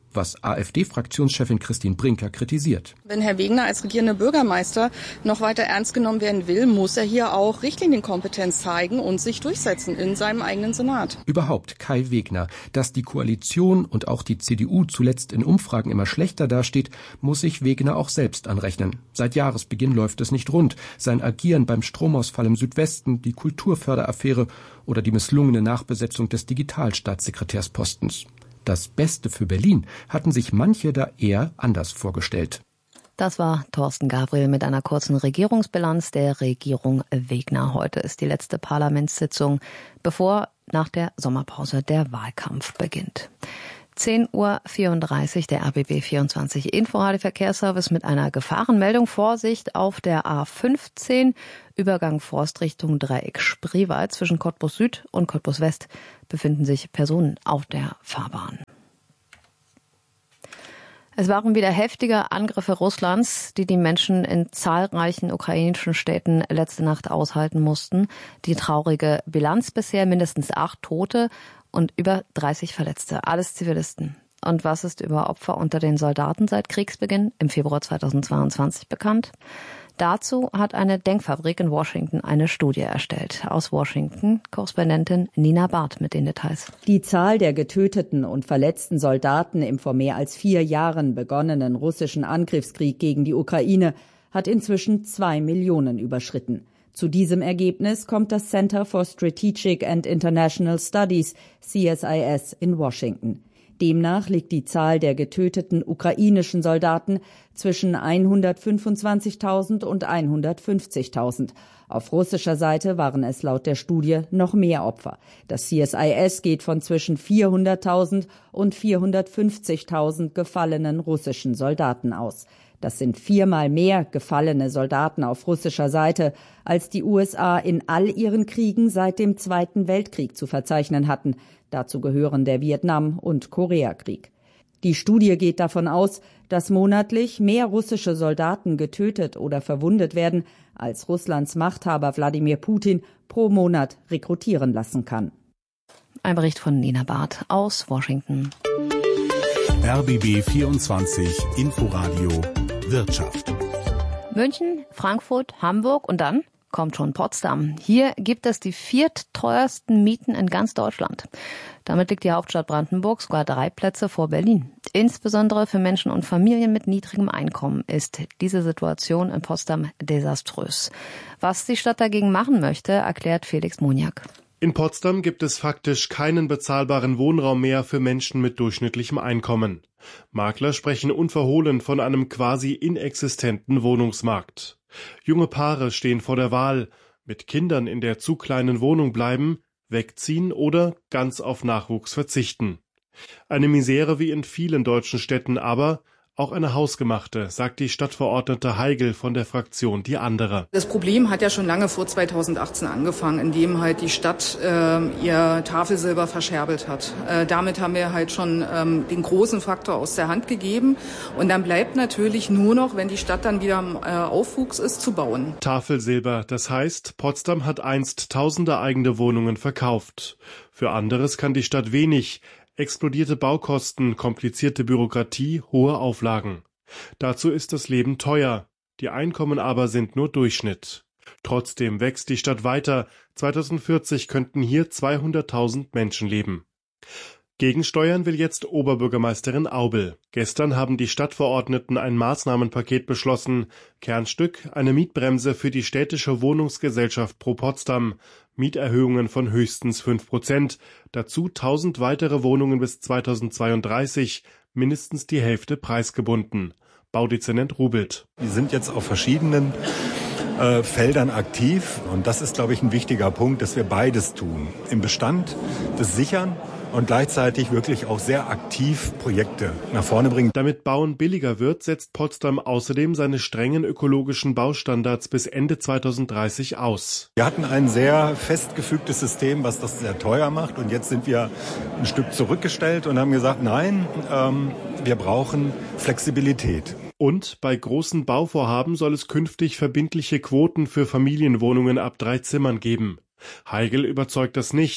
was AfD-Fraktionschefin Christine Brinker kritisiert. Wenn Herr Wegner als regierender Bürgermeister noch weiter ernst genommen werden will, muss er hier auch Richtlinienkompetenz zeigen und sich durchsetzen in seinem eigenen Senat. Überhaupt Kai Wegner. Dass die Koalition und auch die C D U zuletzt in Umfragen immer schlechter dasteht, muss sich Wegner auch selbst anrechnen. Seit Jahresbeginn läuft es nicht rund. Sein Agieren beim Stromausfall im Südwesten, die Kulturförderaffäre oder die misslungene Nachbesetzung des Digitalstaatssekretärspostens. Das Beste für Berlin hatten sich manche da eher anders vorgestellt. Das war Thorsten Gabriel mit einer kurzen Regierungsbilanz der Regierung Wegner. Heute ist die letzte Parlamentssitzung, bevor nach der Sommerpause der Wahlkampf beginnt. zehn Uhr vierunddreißig, der R B B vierundzwanzig Inforadio Verkehrsservice mit einer Gefahrenmeldung. Vorsicht auf der A fünfzehn, Übergang Forstrichtung Dreieck Spreewald. Zwischen Cottbus Süd und Cottbus West befinden sich Personen auf der Fahrbahn. Es waren wieder heftige Angriffe Russlands, die die Menschen in zahlreichen ukrainischen Städten letzte Nacht aushalten mussten. Die traurige Bilanz bisher: mindestens acht Tote und über dreißig Verletzte, alles Zivilisten. Und was ist über Opfer unter den Soldaten seit Kriegsbeginn im Februar zweitausendzweiundzwanzig bekannt? Dazu hat eine Denkfabrik in Washington eine Studie erstellt. Aus Washington Korrespondentin Nina Barth mit den Details. Die Zahl der getöteten und verletzten Soldaten im vor mehr als vier Jahren begonnenen russischen Angriffskrieg gegen die Ukraine hat inzwischen zwei Millionen überschritten. Zu diesem Ergebnis kommt das Center for Strategic and International Studies, C S I S, in Washington. Demnach liegt die Zahl der getöteten ukrainischen Soldaten zwischen hundertfünfundzwanzigtausend und hundertfünfzigtausend. Auf russischer Seite waren es laut der Studie noch mehr Opfer. Das C S I S geht von zwischen vierhunderttausend und vierhundertfünfzigtausend gefallenen russischen Soldaten aus. Das sind viermal mehr gefallene Soldaten auf russischer Seite, als die U S A in all ihren Kriegen seit dem Zweiten Weltkrieg zu verzeichnen hatten. Dazu gehören der Vietnam- und Koreakrieg. Die Studie geht davon aus, dass monatlich mehr russische Soldaten getötet oder verwundet werden, als Russlands Machthaber Wladimir Putin pro Monat rekrutieren lassen kann. Ein Bericht von Nina Barth aus Washington. R B B vierundzwanzig Inforadio Wirtschaft. München, Frankfurt, Hamburg und dann kommt schon Potsdam. Hier gibt es die viertteuersten Mieten in ganz Deutschland. Damit liegt die Hauptstadt Brandenburg sogar drei Plätze vor Berlin. Insbesondere für Menschen und Familien mit niedrigem Einkommen ist diese Situation in Potsdam desaströs. Was die Stadt dagegen machen möchte, erklärt Felix Moniak. In Potsdam gibt es faktisch keinen bezahlbaren Wohnraum mehr für Menschen mit durchschnittlichem Einkommen. Makler sprechen unverhohlen von einem quasi inexistenten Wohnungsmarkt. Junge Paare stehen vor der Wahl: mit Kindern in der zu kleinen Wohnung bleiben, wegziehen oder ganz auf Nachwuchs verzichten. Eine Misere wie in vielen deutschen Städten, aber auch eine hausgemachte, sagt die Stadtverordnete Heigl von der Fraktion Die Andere. Das Problem hat ja schon lange vor zweitausendachtzehn angefangen, indem halt die Stadt äh, ihr Tafelsilber verscherbelt hat. Äh, damit haben wir halt schon ähm, den großen Faktor aus der Hand gegeben. Und dann bleibt natürlich nur noch, wenn die Stadt dann wieder im äh, Aufwuchs ist, zu bauen. Tafelsilber, das heißt, Potsdam hat einst tausende eigene Wohnungen verkauft. Für anderes kann die Stadt wenig. Explodierte Baukosten, komplizierte Bürokratie, hohe Auflagen. Dazu ist das Leben teuer, die Einkommen aber sind nur Durchschnitt. Trotzdem wächst die Stadt weiter. zweitausendvierzig könnten hier zweihunderttausend Menschen leben. Gegensteuern will jetzt Oberbürgermeisterin Aubel. Gestern haben die Stadtverordneten ein Maßnahmenpaket beschlossen. Kernstück: eine Mietbremse für die städtische Wohnungsgesellschaft Pro Potsdam. Mieterhöhungen von höchstens fünf Prozent. Dazu tausend weitere Wohnungen bis zweitausendzweiunddreißig, mindestens die Hälfte preisgebunden. Baudezernent Rubelt. Wir sind jetzt auf verschiedenen äh, Feldern aktiv und das ist, glaube ich, ein wichtiger Punkt, dass wir beides tun. Im Bestand das Sichern und gleichzeitig wirklich auch sehr aktiv Projekte nach vorne bringen. Damit Bauen billiger wird, setzt Potsdam außerdem seine strengen ökologischen Baustandards bis Ende zweitausenddreißig aus. Wir hatten ein sehr festgefügtes System, was das sehr teuer macht, und jetzt sind wir ein Stück zurückgestellt und haben gesagt, nein, ähm, wir brauchen Flexibilität. Und bei großen Bauvorhaben soll es künftig verbindliche Quoten für Familienwohnungen ab drei Zimmern geben. Heigl überzeugt das nicht.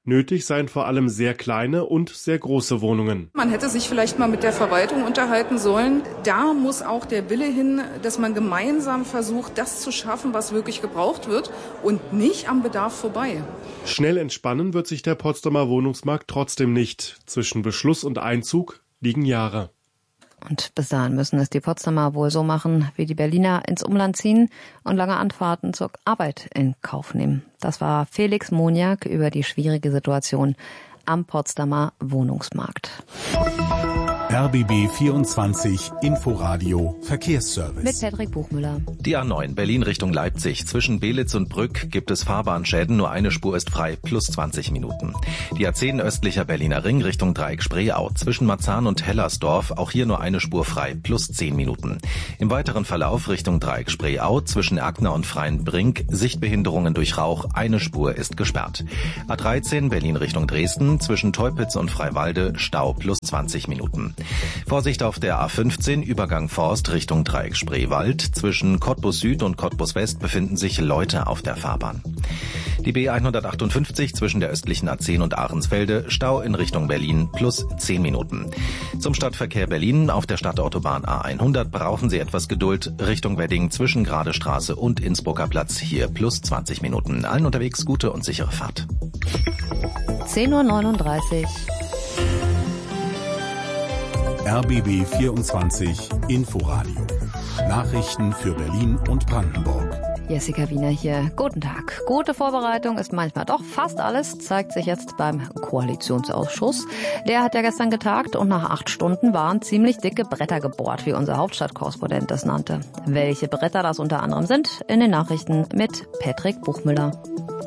Nötig seien vor allem sehr kleine und sehr große Wohnungen. Man hätte sich vielleicht mal mit der Verwaltung unterhalten sollen. Da muss auch der Wille hin, dass man gemeinsam versucht, das zu schaffen, was wirklich gebraucht wird und nicht am Bedarf vorbei. Schnell entspannen wird sich der Potsdamer Wohnungsmarkt trotzdem nicht. Zwischen Beschluss und Einzug liegen Jahre. Und bis dahin müssen es die Potsdamer wohl so machen, wie die Berliner ins Umland ziehen und lange Anfahrten zur Arbeit in Kauf nehmen. Das war Felix Moniak über die schwierige Situation am Potsdamer Wohnungsmarkt. R B B vierundzwanzig Inforadio Verkehrsservice. Mit Patrick Buchmüller. Die A neun Berlin Richtung Leipzig. Zwischen Belitz und Brück gibt es Fahrbahnschäden. Nur eine Spur ist frei, plus zwanzig Minuten. Die A zehn östlicher Berliner Ring Richtung Dreieck Spreeau. Zwischen Marzahn und Hellersdorf. Auch hier nur eine Spur frei, plus zehn Minuten. Im weiteren Verlauf Richtung Dreieck Spreeau. Zwischen Erkner und Freienbrink. Sichtbehinderungen durch Rauch. Eine Spur ist gesperrt. A dreizehn Berlin Richtung Dresden. Zwischen Teupitz und Freiwalde. Stau, plus zwanzig Minuten. Vorsicht auf der A fünfzehn, Übergang Forst Richtung Dreieck Spreewald. Zwischen Cottbus Süd und Cottbus West befinden sich Leute auf der Fahrbahn. Die B hundertachtundfünfzig zwischen der östlichen A zehn und Ahrensfelde, Stau in Richtung Berlin, plus zehn Minuten. Zum Stadtverkehr Berlin auf der Stadtautobahn A hundert brauchen Sie etwas Geduld. Richtung Wedding zwischen Gradestraße und Innsbrucker Platz, hier plus zwanzig Minuten. Allen unterwegs gute und sichere Fahrt. zehn Uhr neununddreißig. R B B vierundzwanzig Inforadio. Nachrichten für Berlin und Brandenburg. Jessica Wiener hier. Guten Tag. Gute Vorbereitung ist manchmal doch fast alles, zeigt sich jetzt beim Koalitionsausschuss. Der hat ja gestern getagt und nach acht Stunden waren ziemlich dicke Bretter gebohrt, wie unser Hauptstadtkorrespondent das nannte. Welche Bretter das unter anderem sind, in den Nachrichten mit Patrick Buchmüller.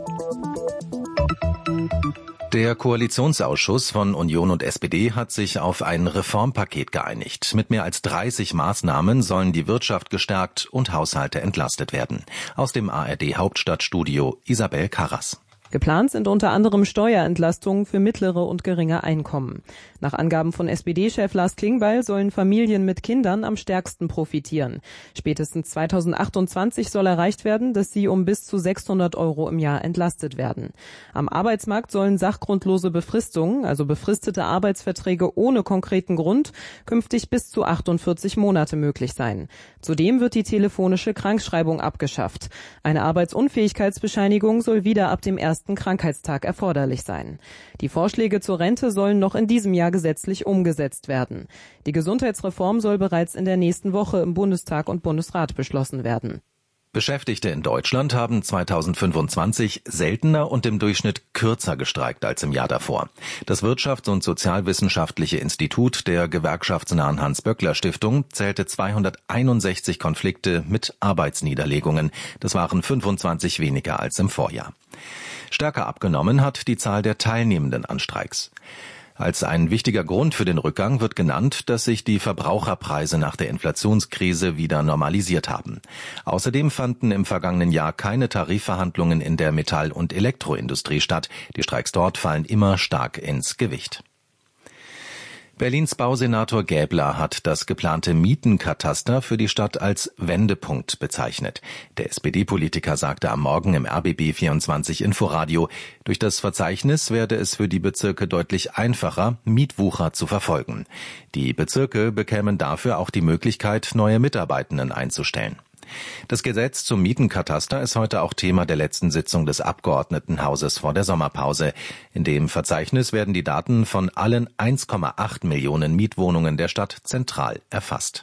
Der Koalitionsausschuss von Union und S P D hat sich auf ein Reformpaket geeinigt. Mit mehr als dreißig Maßnahmen sollen die Wirtschaft gestärkt und Haushalte entlastet werden. Aus dem A R D Hauptstadtstudio Isabel Karras. Geplant sind unter anderem Steuerentlastungen für mittlere und geringe Einkommen. Nach Angaben von S P D-Chef Lars Klingbeil sollen Familien mit Kindern am stärksten profitieren. Spätestens zweitausendachtundzwanzig soll erreicht werden, dass sie um bis zu sechshundert Euro im Jahr entlastet werden. Am Arbeitsmarkt sollen sachgrundlose Befristungen, also befristete Arbeitsverträge ohne konkreten Grund, künftig bis zu achtundvierzig Monate möglich sein. Zudem wird die telefonische Krankschreibung abgeschafft. Eine Arbeitsunfähigkeitsbescheinigung soll wieder ab dem ersten Krankheitstag erforderlich sein. Die Vorschläge zur Rente sollen noch in diesem Jahr gesetzlich umgesetzt werden. Die Gesundheitsreform soll bereits in der nächsten Woche im Bundestag und Bundesrat beschlossen werden. Beschäftigte in Deutschland haben zweitausendfünfundzwanzig seltener und im Durchschnitt kürzer gestreikt als im Jahr davor. Das Wirtschafts- und Sozialwissenschaftliche Institut der gewerkschaftsnahen Hans-Böckler-Stiftung zählte zweihunderteinundsechzig Konflikte mit Arbeitsniederlegungen. Das waren fünfundzwanzig weniger als im Vorjahr. Stärker abgenommen hat die Zahl der Teilnehmenden an Streiks. Als ein wichtiger Grund für den Rückgang wird genannt, dass sich die Verbraucherpreise nach der Inflationskrise wieder normalisiert haben. Außerdem fanden im vergangenen Jahr keine Tarifverhandlungen in der Metall- und Elektroindustrie statt. Die Streiks dort fallen immer stark ins Gewicht. Berlins Bausenator Gäbler hat das geplante Mietenkataster für die Stadt als Wendepunkt bezeichnet. Der S P D-Politiker sagte am Morgen im R B B vierundzwanzig Inforadio, durch das Verzeichnis werde es für die Bezirke deutlich einfacher, Mietwucher zu verfolgen. Die Bezirke bekämen dafür auch die Möglichkeit, neue Mitarbeitenden einzustellen. Das Gesetz zum Mietenkataster ist heute auch Thema der letzten Sitzung des Abgeordnetenhauses vor der Sommerpause. In dem Verzeichnis werden die Daten von allen eins Komma acht Millionen Mietwohnungen der Stadt zentral erfasst.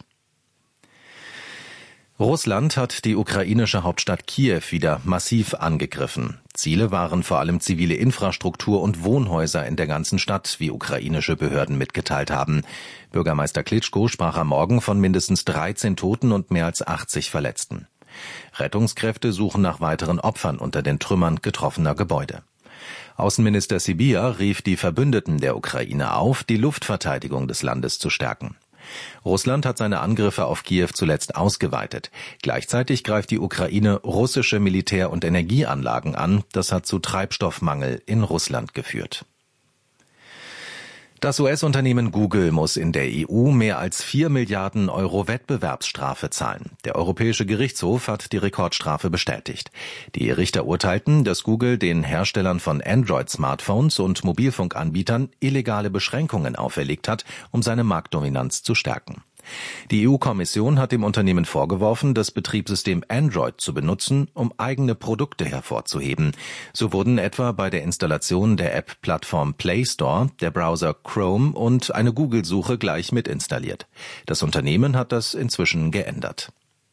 Russland hat die ukrainische Hauptstadt Kiew wieder massiv angegriffen. Ziele waren vor allem zivile Infrastruktur und Wohnhäuser in der ganzen Stadt, wie ukrainische Behörden mitgeteilt haben. Bürgermeister Klitschko sprach am Morgen von mindestens dreizehn Toten und mehr als achtzig Verletzten. Rettungskräfte suchen nach weiteren Opfern unter den Trümmern getroffener Gebäude. Außenminister Sybiha rief die Verbündeten der Ukraine auf, die Luftverteidigung des Landes zu stärken. Russland hat seine Angriffe auf Kiew zuletzt ausgeweitet. Gleichzeitig greift die Ukraine russische Militär- und Energieanlagen an. Das hat zu Treibstoffmangel in Russland geführt. Das U S-Unternehmen Google muss in der E U mehr als vier Milliarden Euro Wettbewerbsstrafe zahlen. Der Europäische Gerichtshof hat die Rekordstrafe bestätigt. Die Richter urteilten, dass Google den Herstellern von Android-Smartphones und Mobilfunkanbietern illegale Beschränkungen auferlegt hat, um seine Marktdominanz zu stärken. Die E U-Kommission hat dem Unternehmen vorgeworfen, das Betriebssystem Android zu benutzen, um eigene Produkte hervorzuheben. So wurden etwa bei der Installation der App-Plattform Play Store der Browser Chrome und eine Google-Suche gleich mit installiert. Das Unternehmen hat das inzwischen geändert.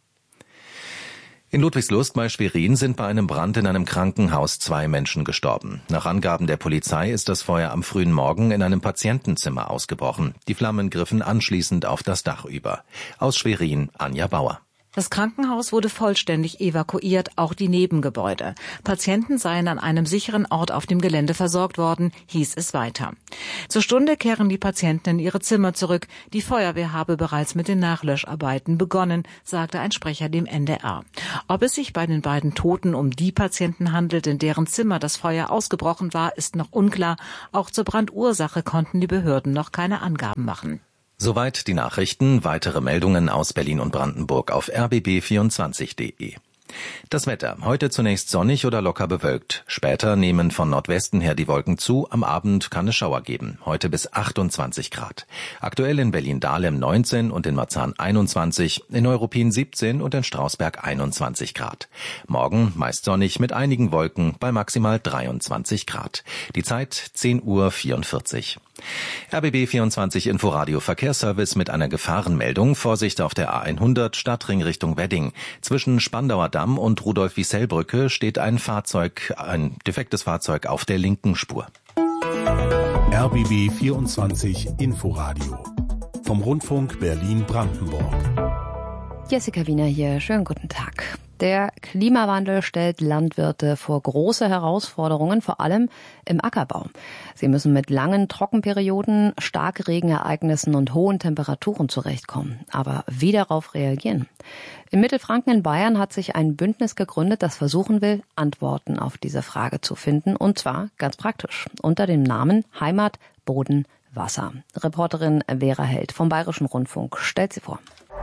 In Ludwigslust bei Schwerin sind bei einem Brand in einem Krankenhaus zwei Menschen gestorben. Nach Angaben der Polizei ist das Feuer am frühen Morgen in einem Patientenzimmer ausgebrochen. Die Flammen griffen anschließend auf das Dach über. Aus Schwerin, Anja Bauer. Das Krankenhaus wurde vollständig evakuiert, auch die Nebengebäude. Patienten seien an einem sicheren Ort auf dem Gelände versorgt worden, hieß es weiter. Zur Stunde kehren die Patienten in ihre Zimmer zurück. Die Feuerwehr habe bereits mit den Nachlöscharbeiten begonnen, sagte ein Sprecher dem N D R. Ob es sich bei den beiden Toten um die Patienten handelt, in deren Zimmer das Feuer ausgebrochen war, ist noch unklar. Auch zur Brandursache konnten die Behörden noch keine Angaben machen. Soweit die Nachrichten. Weitere Meldungen aus Berlin und Brandenburg auf r b b vierundzwanzig punkt de. Das Wetter. Heute zunächst sonnig oder locker bewölkt. Später nehmen von Nordwesten her die Wolken zu. Am Abend kann es Schauer geben. Heute bis achtundzwanzig Grad. Aktuell in Berlin-Dahlem neunzehn und in Marzahn einundzwanzig, in Neuruppin siebzehn und in Strausberg einundzwanzig Grad. Morgen meist sonnig mit einigen Wolken bei maximal dreiundzwanzig Grad. Die Zeit zehn Uhr vierundvierzig. R B B vierundzwanzig Inforadio Verkehrsservice mit einer Gefahrenmeldung. Vorsicht auf der A hundert Stadtring Richtung Wedding. Zwischen Spandauer Damm und Rudolf-Wiesel-Brücke steht ein Fahrzeug, ein defektes Fahrzeug auf der linken Spur. R B B vierundzwanzig Inforadio vom Rundfunk Berlin-Brandenburg. Jessica Wiener hier, schönen guten Tag. Der Klimawandel stellt Landwirte vor große Herausforderungen, vor allem im Ackerbau. Sie müssen mit langen Trockenperioden, Starkregenereignissen und hohen Temperaturen zurechtkommen. Aber wie darauf reagieren? In Mittelfranken in Bayern hat sich ein Bündnis gegründet, das versuchen will, Antworten auf diese Frage zu finden. Und zwar ganz praktisch, unter dem Namen Heimat, Boden, Wasser. Reporterin Vera Held vom Bayerischen Rundfunk stellt sie vor.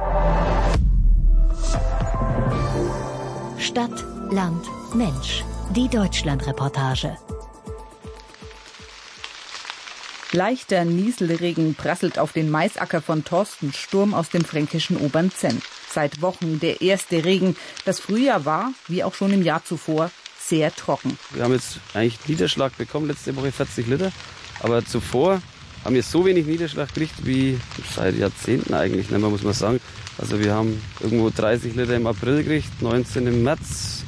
Stadt, Land, Mensch. Die Deutschlandreportage. Leichter Nieselregen prasselt auf den Maisacker von Thorsten Sturm aus dem fränkischen Obernzenn. Seit Wochen der erste Regen. Das Frühjahr war, wie auch schon im Jahr zuvor, sehr trocken. Wir haben jetzt eigentlich Niederschlag bekommen, letzte Woche vierzig Liter. Aber zuvor haben wir so wenig Niederschlag gekriegt wie seit Jahrzehnten eigentlich, ne, muss man sagen. Also wir haben irgendwo dreißig Liter im April gekriegt, neunzehn im März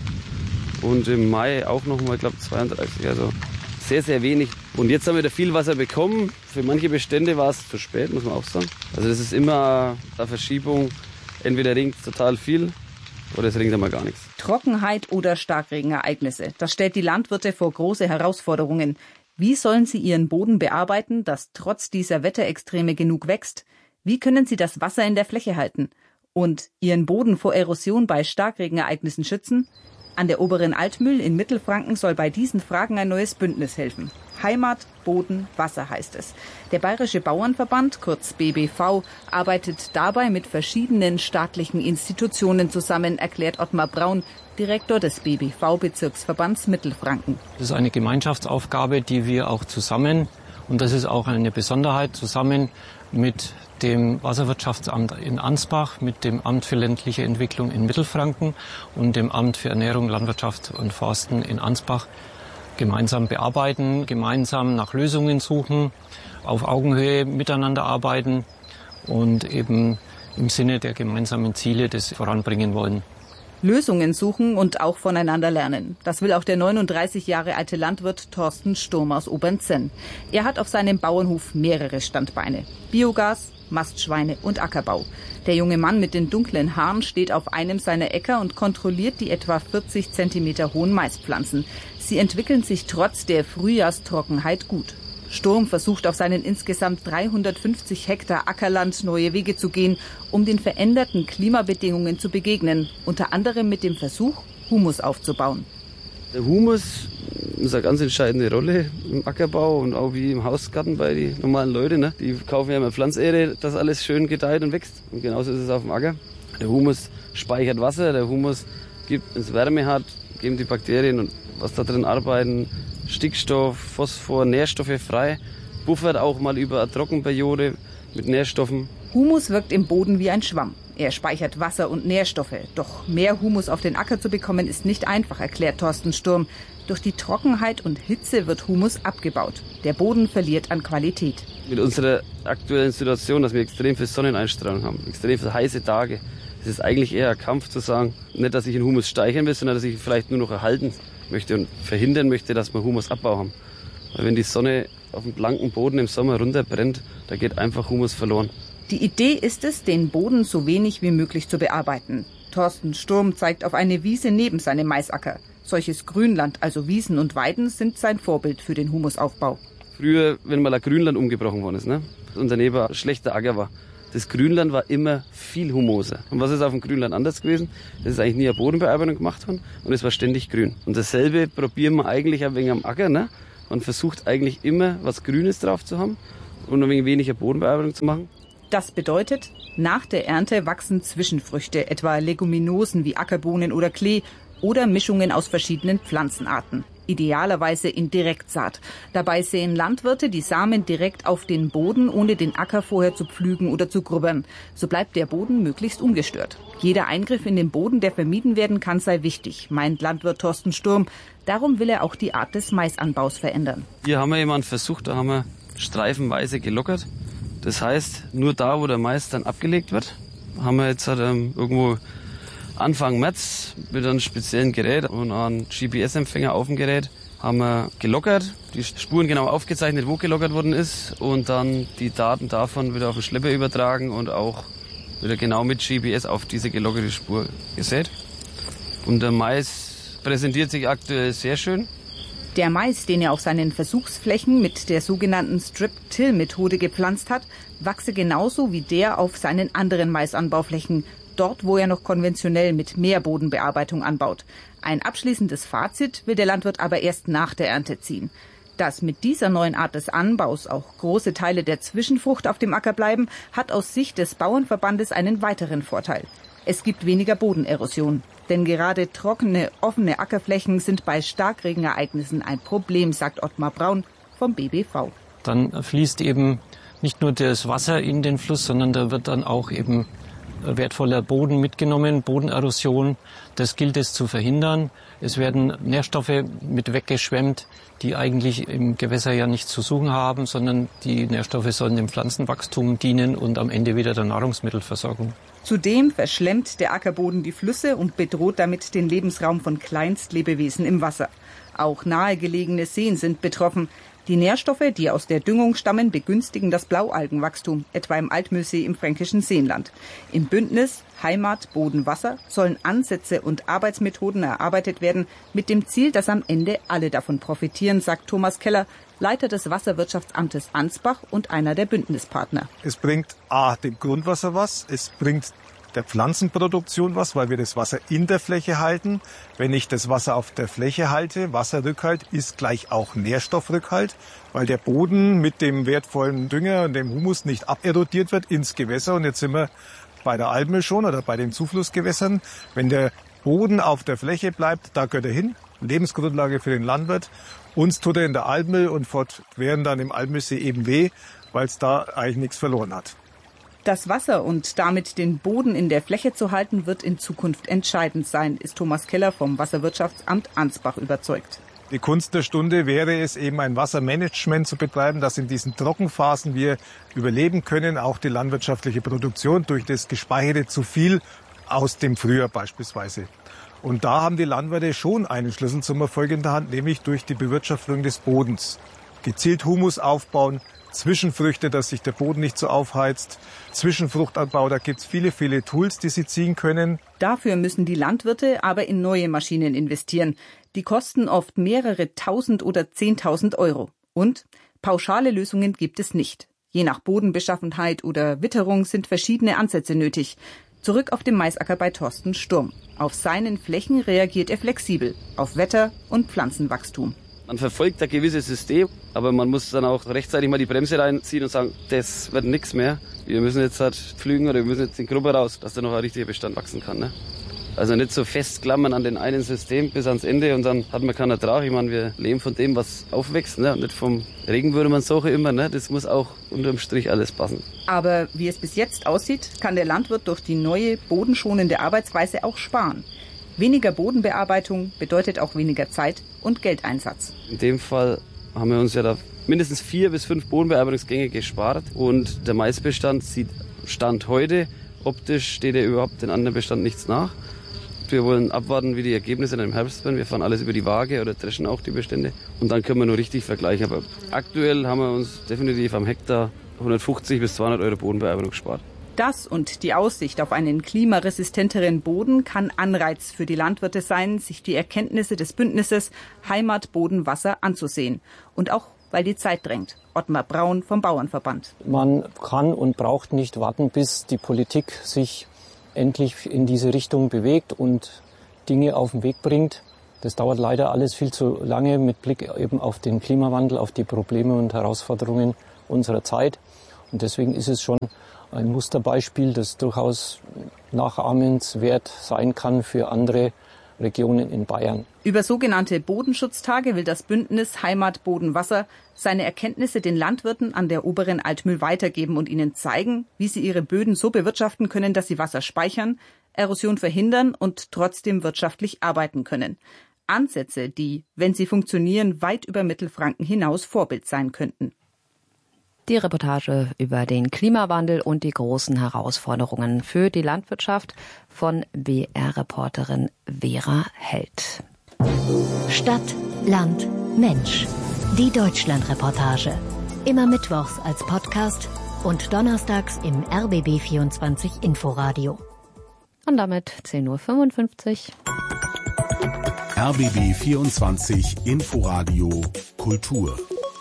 und im Mai auch nochmal, ich glaube zweiunddreißig. Also sehr, sehr wenig. Und jetzt haben wir da viel Wasser bekommen. Für manche Bestände war es zu spät, muss man auch sagen. Also das ist immer eine Verschiebung. Entweder regnet es total viel oder es regnet einmal gar nichts. Trockenheit oder Starkregenereignisse, das stellt die Landwirte vor große Herausforderungen. Wie sollen sie ihren Boden bearbeiten, dass trotz dieser Wetterextreme genug wächst? Wie können sie das Wasser in der Fläche halten? Und ihren Boden vor Erosion bei Starkregenereignissen schützen? An der Oberen Altmühl in Mittelfranken soll bei diesen Fragen ein neues Bündnis helfen. Heimat, Boden, Wasser heißt es. Der Bayerische Bauernverband, kurz B B V, arbeitet dabei mit verschiedenen staatlichen Institutionen zusammen, erklärt Ottmar Braun, Direktor des B B V-Bezirksverbands Mittelfranken. Das ist eine Gemeinschaftsaufgabe, die wir auch zusammen, und das ist auch eine Besonderheit, zusammen mit dem Wasserwirtschaftsamt in Ansbach, mit dem Amt für ländliche Entwicklung in Mittelfranken und dem Amt für Ernährung, Landwirtschaft und Forsten in Ansbach gemeinsam bearbeiten, gemeinsam nach Lösungen suchen, auf Augenhöhe miteinander arbeiten und eben im Sinne der gemeinsamen Ziele das voranbringen wollen. Lösungen suchen und auch voneinander lernen. Das will auch der neununddreißig Jahre alte Landwirt Thorsten Sturm aus Obernzenn. Er hat auf seinem Bauernhof mehrere Standbeine. Biogas, Mastschweine und Ackerbau. Der junge Mann mit den dunklen Haaren steht auf einem seiner Äcker und kontrolliert die etwa vierzig Zentimeter hohen Maispflanzen. Sie entwickeln sich trotz der Frühjahrstrockenheit gut. Sturm versucht auf seinen insgesamt dreihundertfünfzig Hektar Ackerland neue Wege zu gehen, um den veränderten Klimabedingungen zu begegnen. Unter anderem mit dem Versuch, Humus aufzubauen. Der Humus Das ist eine ganz entscheidende Rolle im Ackerbau und auch wie im Hausgarten bei den normalen Leuten. Ne? Die kaufen ja immer Pflanzerde, dass alles schön gedeiht und wächst. Und genauso ist es auf dem Acker. Der Humus speichert Wasser, der Humus gibt, wenn es Wärme hat, geben die Bakterien und was da drin arbeiten, Stickstoff, Phosphor, Nährstoffe frei, buffert auch mal über eine Trockenperiode mit Nährstoffen. Humus wirkt im Boden wie ein Schwamm. Er speichert Wasser und Nährstoffe. Doch mehr Humus auf den Acker zu bekommen, ist nicht einfach, erklärt Thorsten Sturm. Durch die Trockenheit und Hitze wird Humus abgebaut. Der Boden verliert an Qualität. Mit unserer aktuellen Situation, dass wir extrem viel Sonneneinstrahlung haben, extrem viele heiße Tage, ist es eigentlich eher ein Kampf zu sagen, nicht, dass ich den Humus steigern will, sondern dass ich ihn vielleicht nur noch erhalten möchte und verhindern möchte, dass wir Humusabbau haben. Weil wenn die Sonne auf dem blanken Boden im Sommer runterbrennt, da geht einfach Humus verloren. Die Idee ist es, den Boden so wenig wie möglich zu bearbeiten. Thorsten Sturm zeigt auf eine Wiese neben seinem Maisacker. Solches Grünland, also Wiesen und Weiden, sind sein Vorbild für den Humusaufbau. Früher, wenn mal ein Grünland umgebrochen worden ist, ne, und daneben ein schlechter Acker war, das Grünland war immer viel humoser. Und was ist auf dem Grünland anders gewesen? Das ist eigentlich nie eine Bodenbearbeitung gemacht worden und es war ständig grün. Und dasselbe probieren wir eigentlich ein wenig am Acker. Ne? Man versucht eigentlich immer, was Grünes drauf zu haben und ein wenig weniger Bodenbearbeitung zu machen. Das bedeutet, nach der Ernte wachsen Zwischenfrüchte, etwa Leguminosen wie Ackerbohnen oder Klee oder Mischungen aus verschiedenen Pflanzenarten. Idealerweise in Direktsaat. Dabei säen Landwirte die Samen direkt auf den Boden, ohne den Acker vorher zu pflügen oder zu grubbern. So bleibt der Boden möglichst ungestört. Jeder Eingriff in den Boden, der vermieden werden kann, sei wichtig, meint Landwirt Thorsten Sturm. Darum will er auch die Art des Maisanbaus verändern. Hier haben wir jemanden versucht, da haben wir streifenweise gelockert. Das heißt, nur da, wo der Mais dann abgelegt wird, haben wir jetzt halt, ähm, irgendwo Anfang März mit einem speziellen Gerät und einem G P S-Empfänger auf dem Gerät haben wir gelockert, die Spuren genau aufgezeichnet, wo gelockert worden ist und dann die Daten davon wieder auf den Schlepper übertragen und auch wieder genau mit G P S auf diese gelockerte Spur gesät. Und der Mais präsentiert sich aktuell sehr schön. Der Mais, den er auf seinen Versuchsflächen mit der sogenannten Strip-Till-Methode gepflanzt hat, wachse genauso wie der auf seinen anderen Maisanbauflächen, dort wo er noch konventionell mit mehr Bodenbearbeitung anbaut. Ein abschließendes Fazit will der Landwirt aber erst nach der Ernte ziehen. Dass mit dieser neuen Art des Anbaus auch große Teile der Zwischenfrucht auf dem Acker bleiben, hat aus Sicht des Bauernverbandes einen weiteren Vorteil. Es gibt weniger Bodenerosion. Denn gerade trockene, offene Ackerflächen sind bei Starkregenereignissen ein Problem, sagt Ottmar Braun vom B B V. Dann fließt eben nicht nur das Wasser in den Fluss, sondern da wird dann auch eben wertvoller Boden mitgenommen, Bodenerosion. Das gilt es zu verhindern. Es werden Nährstoffe mit weggeschwemmt, die eigentlich im Gewässer ja nichts zu suchen haben, sondern die Nährstoffe sollen dem Pflanzenwachstum dienen und am Ende wieder der Nahrungsmittelversorgung. Zudem verschlemmt der Ackerboden die Flüsse und bedroht damit den Lebensraum von Kleinstlebewesen im Wasser. Auch nahegelegene Seen sind betroffen. Die Nährstoffe, die aus der Düngung stammen, begünstigen das Blaualgenwachstum, etwa im Altmühlsee im fränkischen Seenland. Im Bündnis Heimat, Boden, Wasser sollen Ansätze und Arbeitsmethoden erarbeitet werden, mit dem Ziel, dass am Ende alle davon profitieren, sagt Thomas Keller, Leiter des Wasserwirtschaftsamtes Ansbach und einer der Bündnispartner. Es bringt A, dem Grundwasser was, es bringt der Pflanzenproduktion was, weil wir das Wasser in der Fläche halten. Wenn ich das Wasser auf der Fläche halte, Wasserrückhalt ist gleich auch Nährstoffrückhalt, weil der Boden mit dem wertvollen Dünger und dem Humus nicht aberodiert wird ins Gewässer. Und jetzt sind wir bei der Almöh schon oder bei den Zuflussgewässern. Wenn der Boden auf der Fläche bleibt, da gehört er hin. Lebensgrundlage für den Landwirt. Uns tut er in der Almöh und fortwährend dann im Almöhsee eben weh, weil es da eigentlich nichts verloren hat. Das Wasser und damit den Boden in der Fläche zu halten, wird in Zukunft entscheidend sein, ist Thomas Keller vom Wasserwirtschaftsamt Ansbach überzeugt. Die Kunst der Stunde wäre es eben, ein Wassermanagement zu betreiben, dass in diesen Trockenphasen wir überleben können, auch die landwirtschaftliche Produktion durch das gespeicherte zu viel aus dem Frühjahr beispielsweise. Und da haben die Landwirte schon einen Schlüssel zum Erfolg in der Hand, nämlich durch die Bewirtschaftung des Bodens. Gezielt Humus aufbauen, Zwischenfrüchte, dass sich der Boden nicht so aufheizt, Zwischenfruchtanbau, da gibt's viele, viele Tools, die sie ziehen können. Dafür müssen die Landwirte aber in neue Maschinen investieren. Die kosten oft mehrere tausend oder zehntausend Euro. Und pauschale Lösungen gibt es nicht. Je nach Bodenbeschaffenheit oder Witterung sind verschiedene Ansätze nötig. Zurück auf dem Maisacker bei Thorsten Sturm. Auf seinen Flächen reagiert er flexibel, auf Wetter und Pflanzenwachstum. Man verfolgt ein gewisses System, aber man muss dann auch rechtzeitig mal die Bremse reinziehen und sagen, das wird nichts mehr. Wir müssen jetzt halt pflügen oder wir müssen jetzt in die Gruppe raus, dass da noch ein richtiger Bestand wachsen kann. Ne? Also nicht so festklammern an den einen System bis ans Ende und dann hat man keinen Ertrag. Ich meine, wir leben von dem, was aufwächst, ne? Nicht vom Regen würde man sagen immer. Ne? Das muss auch unterm Strich alles passen. Aber wie es bis jetzt aussieht, kann der Landwirt durch die neue bodenschonende Arbeitsweise auch sparen. Weniger Bodenbearbeitung bedeutet auch weniger Zeit und Geldeinsatz. In dem Fall haben wir uns ja da mindestens vier bis fünf Bodenbearbeitungsgänge gespart und der Maisbestand sieht Stand heute, optisch steht er überhaupt den anderen Bestand nichts nach. Wir wollen abwarten, wie die Ergebnisse dann im Herbst werden. Wir fahren alles über die Waage oder dreschen auch die Bestände. Und dann können wir nur richtig vergleichen. Aber aktuell haben wir uns definitiv am Hektar hundertfünfzig bis zweihundert Euro Bodenbearbeitung gespart. Das und die Aussicht auf einen klimaresistenteren Boden kann Anreiz für die Landwirte sein, sich die Erkenntnisse des Bündnisses Heimat, Boden, Wasser anzusehen. Und auch, weil die Zeit drängt. Ottmar Braun vom Bauernverband. Man kann und braucht nicht warten, bis die Politik sich endlich in diese Richtung bewegt und Dinge auf den Weg bringt. Das dauert leider alles viel zu lange mit Blick eben auf den Klimawandel, auf die Probleme und Herausforderungen unserer Zeit. Und deswegen ist es schon ein Musterbeispiel, das durchaus nachahmenswert sein kann für andere Regionen in Bayern. Über sogenannte Bodenschutztage will das Bündnis Heimat, Boden, Wasser seine Erkenntnisse den Landwirten an der oberen Altmühl weitergeben und ihnen zeigen, wie sie ihre Böden so bewirtschaften können, dass sie Wasser speichern, Erosion verhindern und trotzdem wirtschaftlich arbeiten können. Ansätze, die, wenn sie funktionieren, weit über Mittelfranken hinaus Vorbild sein könnten. Die Reportage über den Klimawandel und die großen Herausforderungen für die Landwirtschaft von B R-Reporterin Vera Held. Stadt, Land, Mensch. Die Deutschlandreportage. Immer mittwochs als Podcast und donnerstags im R B B vierundzwanzig Inforadio. Und damit zehn Uhr fünfundfünfzig. R B B vierundzwanzig Inforadio Kultur.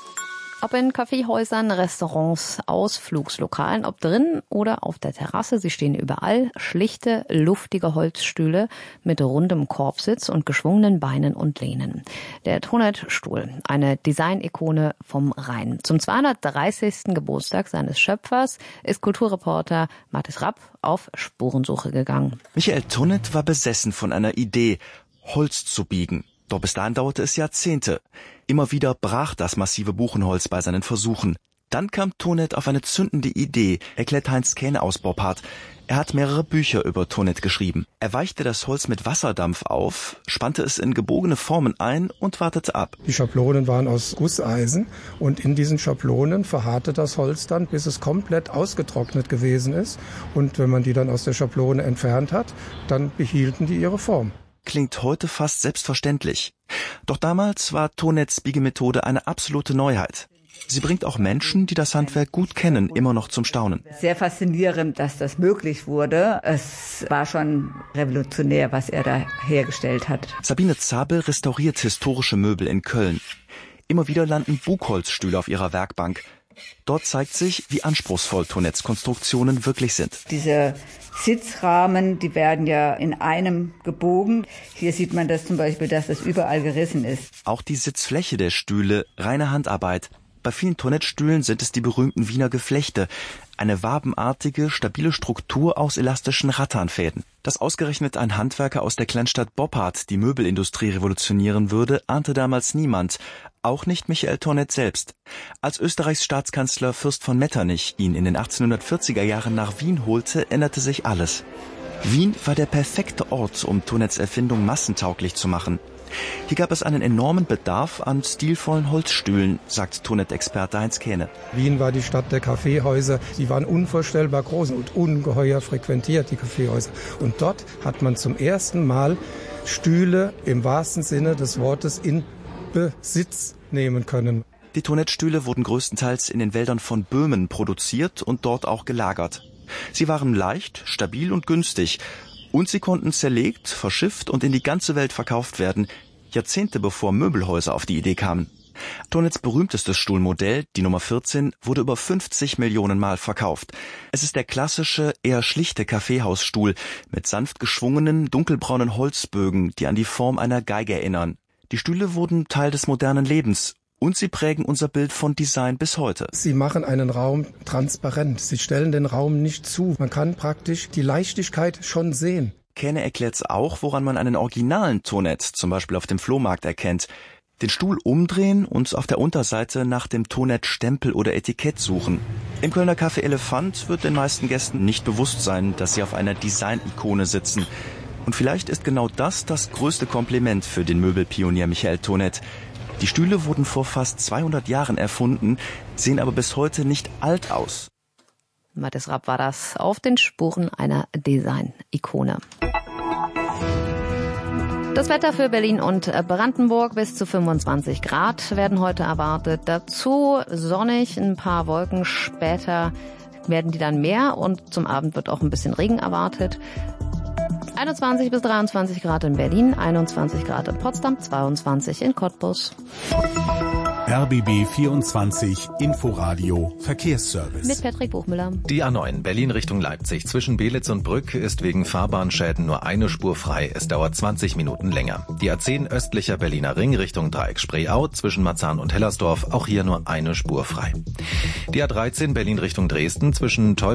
Ob in Kaffeehäusern, Restaurants, Ausflugslokalen, ob drin oder auf der Terrasse, sie stehen überall schlichte, luftige Holzstühle mit rundem Korbsitz und geschwungenen Beinen und Lehnen. Der Tonet-Stuhl, eine Design-Ikone vom Rhein. Zum zweihundertdreißigsten Geburtstag seines Schöpfers ist Kulturreporter Mathis Rapp auf Spurensuche gegangen. Michael Tonet war besessen von einer Idee, Holz zu biegen. Doch bis dahin dauerte es Jahrzehnte. Immer wieder brach das massive Buchenholz bei seinen Versuchen. Dann kam Tonet auf eine zündende Idee, erklärt Heinz Kähne aus Boppard. Er hat mehrere Bücher über Tonet geschrieben. Er weichte das Holz mit Wasserdampf auf, spannte es in gebogene Formen ein und wartete ab. Die Schablonen waren aus Gusseisen und in diesen Schablonen verharrte das Holz dann, bis es komplett ausgetrocknet gewesen ist. Und wenn man die dann aus der Schablone entfernt hat, dann behielten die ihre Form. Klingt heute fast selbstverständlich. Doch damals war Tonets Biegemethode eine absolute Neuheit. Sie bringt auch Menschen, die das Handwerk gut kennen, immer noch zum Staunen. Sehr faszinierend, dass das möglich wurde. Es war schon revolutionär, was er da hergestellt hat. Sabine Zabel restauriert historische Möbel in Köln. Immer wieder landen Bugholzstühle auf ihrer Werkbank. Dort zeigt sich, wie anspruchsvoll Tonets Konstruktionen wirklich sind. Diese Sitzrahmen, die werden ja in einem gebogen. Hier sieht man das zum Beispiel, dass das überall gerissen ist. Auch die Sitzfläche der Stühle, reine Handarbeit. Bei vielen Tonetstühlen sind es die berühmten Wiener Geflechte, eine wabenartige, stabile Struktur aus elastischen Rattanfäden. Dass ausgerechnet ein Handwerker aus der Kleinstadt Boppard die Möbelindustrie revolutionieren würde, ahnte damals niemand, auch nicht Michael Tonet selbst. Als Österreichs Staatskanzler Fürst von Metternich ihn in den achtzehnhundertvierziger Jahren nach Wien holte, änderte sich alles. Wien war der perfekte Ort, um Tonets Erfindung massentauglich zu machen. Hier gab es einen enormen Bedarf an stilvollen Holzstühlen, sagt Tonet-Experte Heinz Kähne. Wien war die Stadt der Kaffeehäuser. Sie waren unvorstellbar groß und ungeheuer frequentiert, die Kaffeehäuser. Und dort hat man zum ersten Mal Stühle im wahrsten Sinne des Wortes in Besitz nehmen können. Die Tonetstühle wurden größtenteils in den Wäldern von Böhmen produziert und dort auch gelagert. Sie waren leicht, stabil und günstig. Und sie konnten zerlegt, verschifft und in die ganze Welt verkauft werden, Jahrzehnte bevor Möbelhäuser auf die Idee kamen. Tonets berühmtestes Stuhlmodell, die Nummer vierzehn, wurde über fünfzig Millionen Mal verkauft. Es ist der klassische, eher schlichte Kaffeehausstuhl mit sanft geschwungenen, dunkelbraunen Holzbögen, die an die Form einer Geige erinnern. Die Stühle wurden Teil des modernen Lebens. Und sie prägen unser Bild von Design bis heute. Sie machen einen Raum transparent. Sie stellen den Raum nicht zu. Man kann praktisch die Leichtigkeit schon sehen. Kähne erklärt's auch, woran man einen originalen Tonett, zum Beispiel auf dem Flohmarkt, erkennt. Den Stuhl umdrehen und auf der Unterseite nach dem Tonett-Stempel oder Etikett suchen. Im Kölner Café Elefant wird den meisten Gästen nicht bewusst sein, dass sie auf einer Design-Ikone sitzen. Und vielleicht ist genau das das größte Kompliment für den Möbelpionier Michael Tonett. Die Stühle wurden vor fast zweihundert Jahren erfunden, sehen aber bis heute nicht alt aus. Mathis Rapp war das, auf den Spuren einer Design-Ikone. Das Wetter für Berlin und Brandenburg: bis zu fünfundzwanzig Grad werden heute erwartet. Dazu sonnig, ein paar Wolken, später werden die dann mehr und zum Abend wird auch ein bisschen Regen erwartet. einundzwanzig bis dreiundzwanzig Grad in Berlin, einundzwanzig Grad in Potsdam, zweiundzwanzig in Cottbus. R B B vierundzwanzig Inforadio Verkehrsservice. Mit Patrick Buchmüller. Die A neun Berlin Richtung Leipzig zwischen Belitz und Brück ist wegen Fahrbahnschäden nur eine Spur frei. Es dauert zwanzig Minuten länger. Die A zehn östlicher Berliner Ring Richtung Dreieck Spreeau zwischen Marzahn und Hellersdorf, auch hier nur eine Spur frei. Die A dreizehn Berlin Richtung Dresden zwischen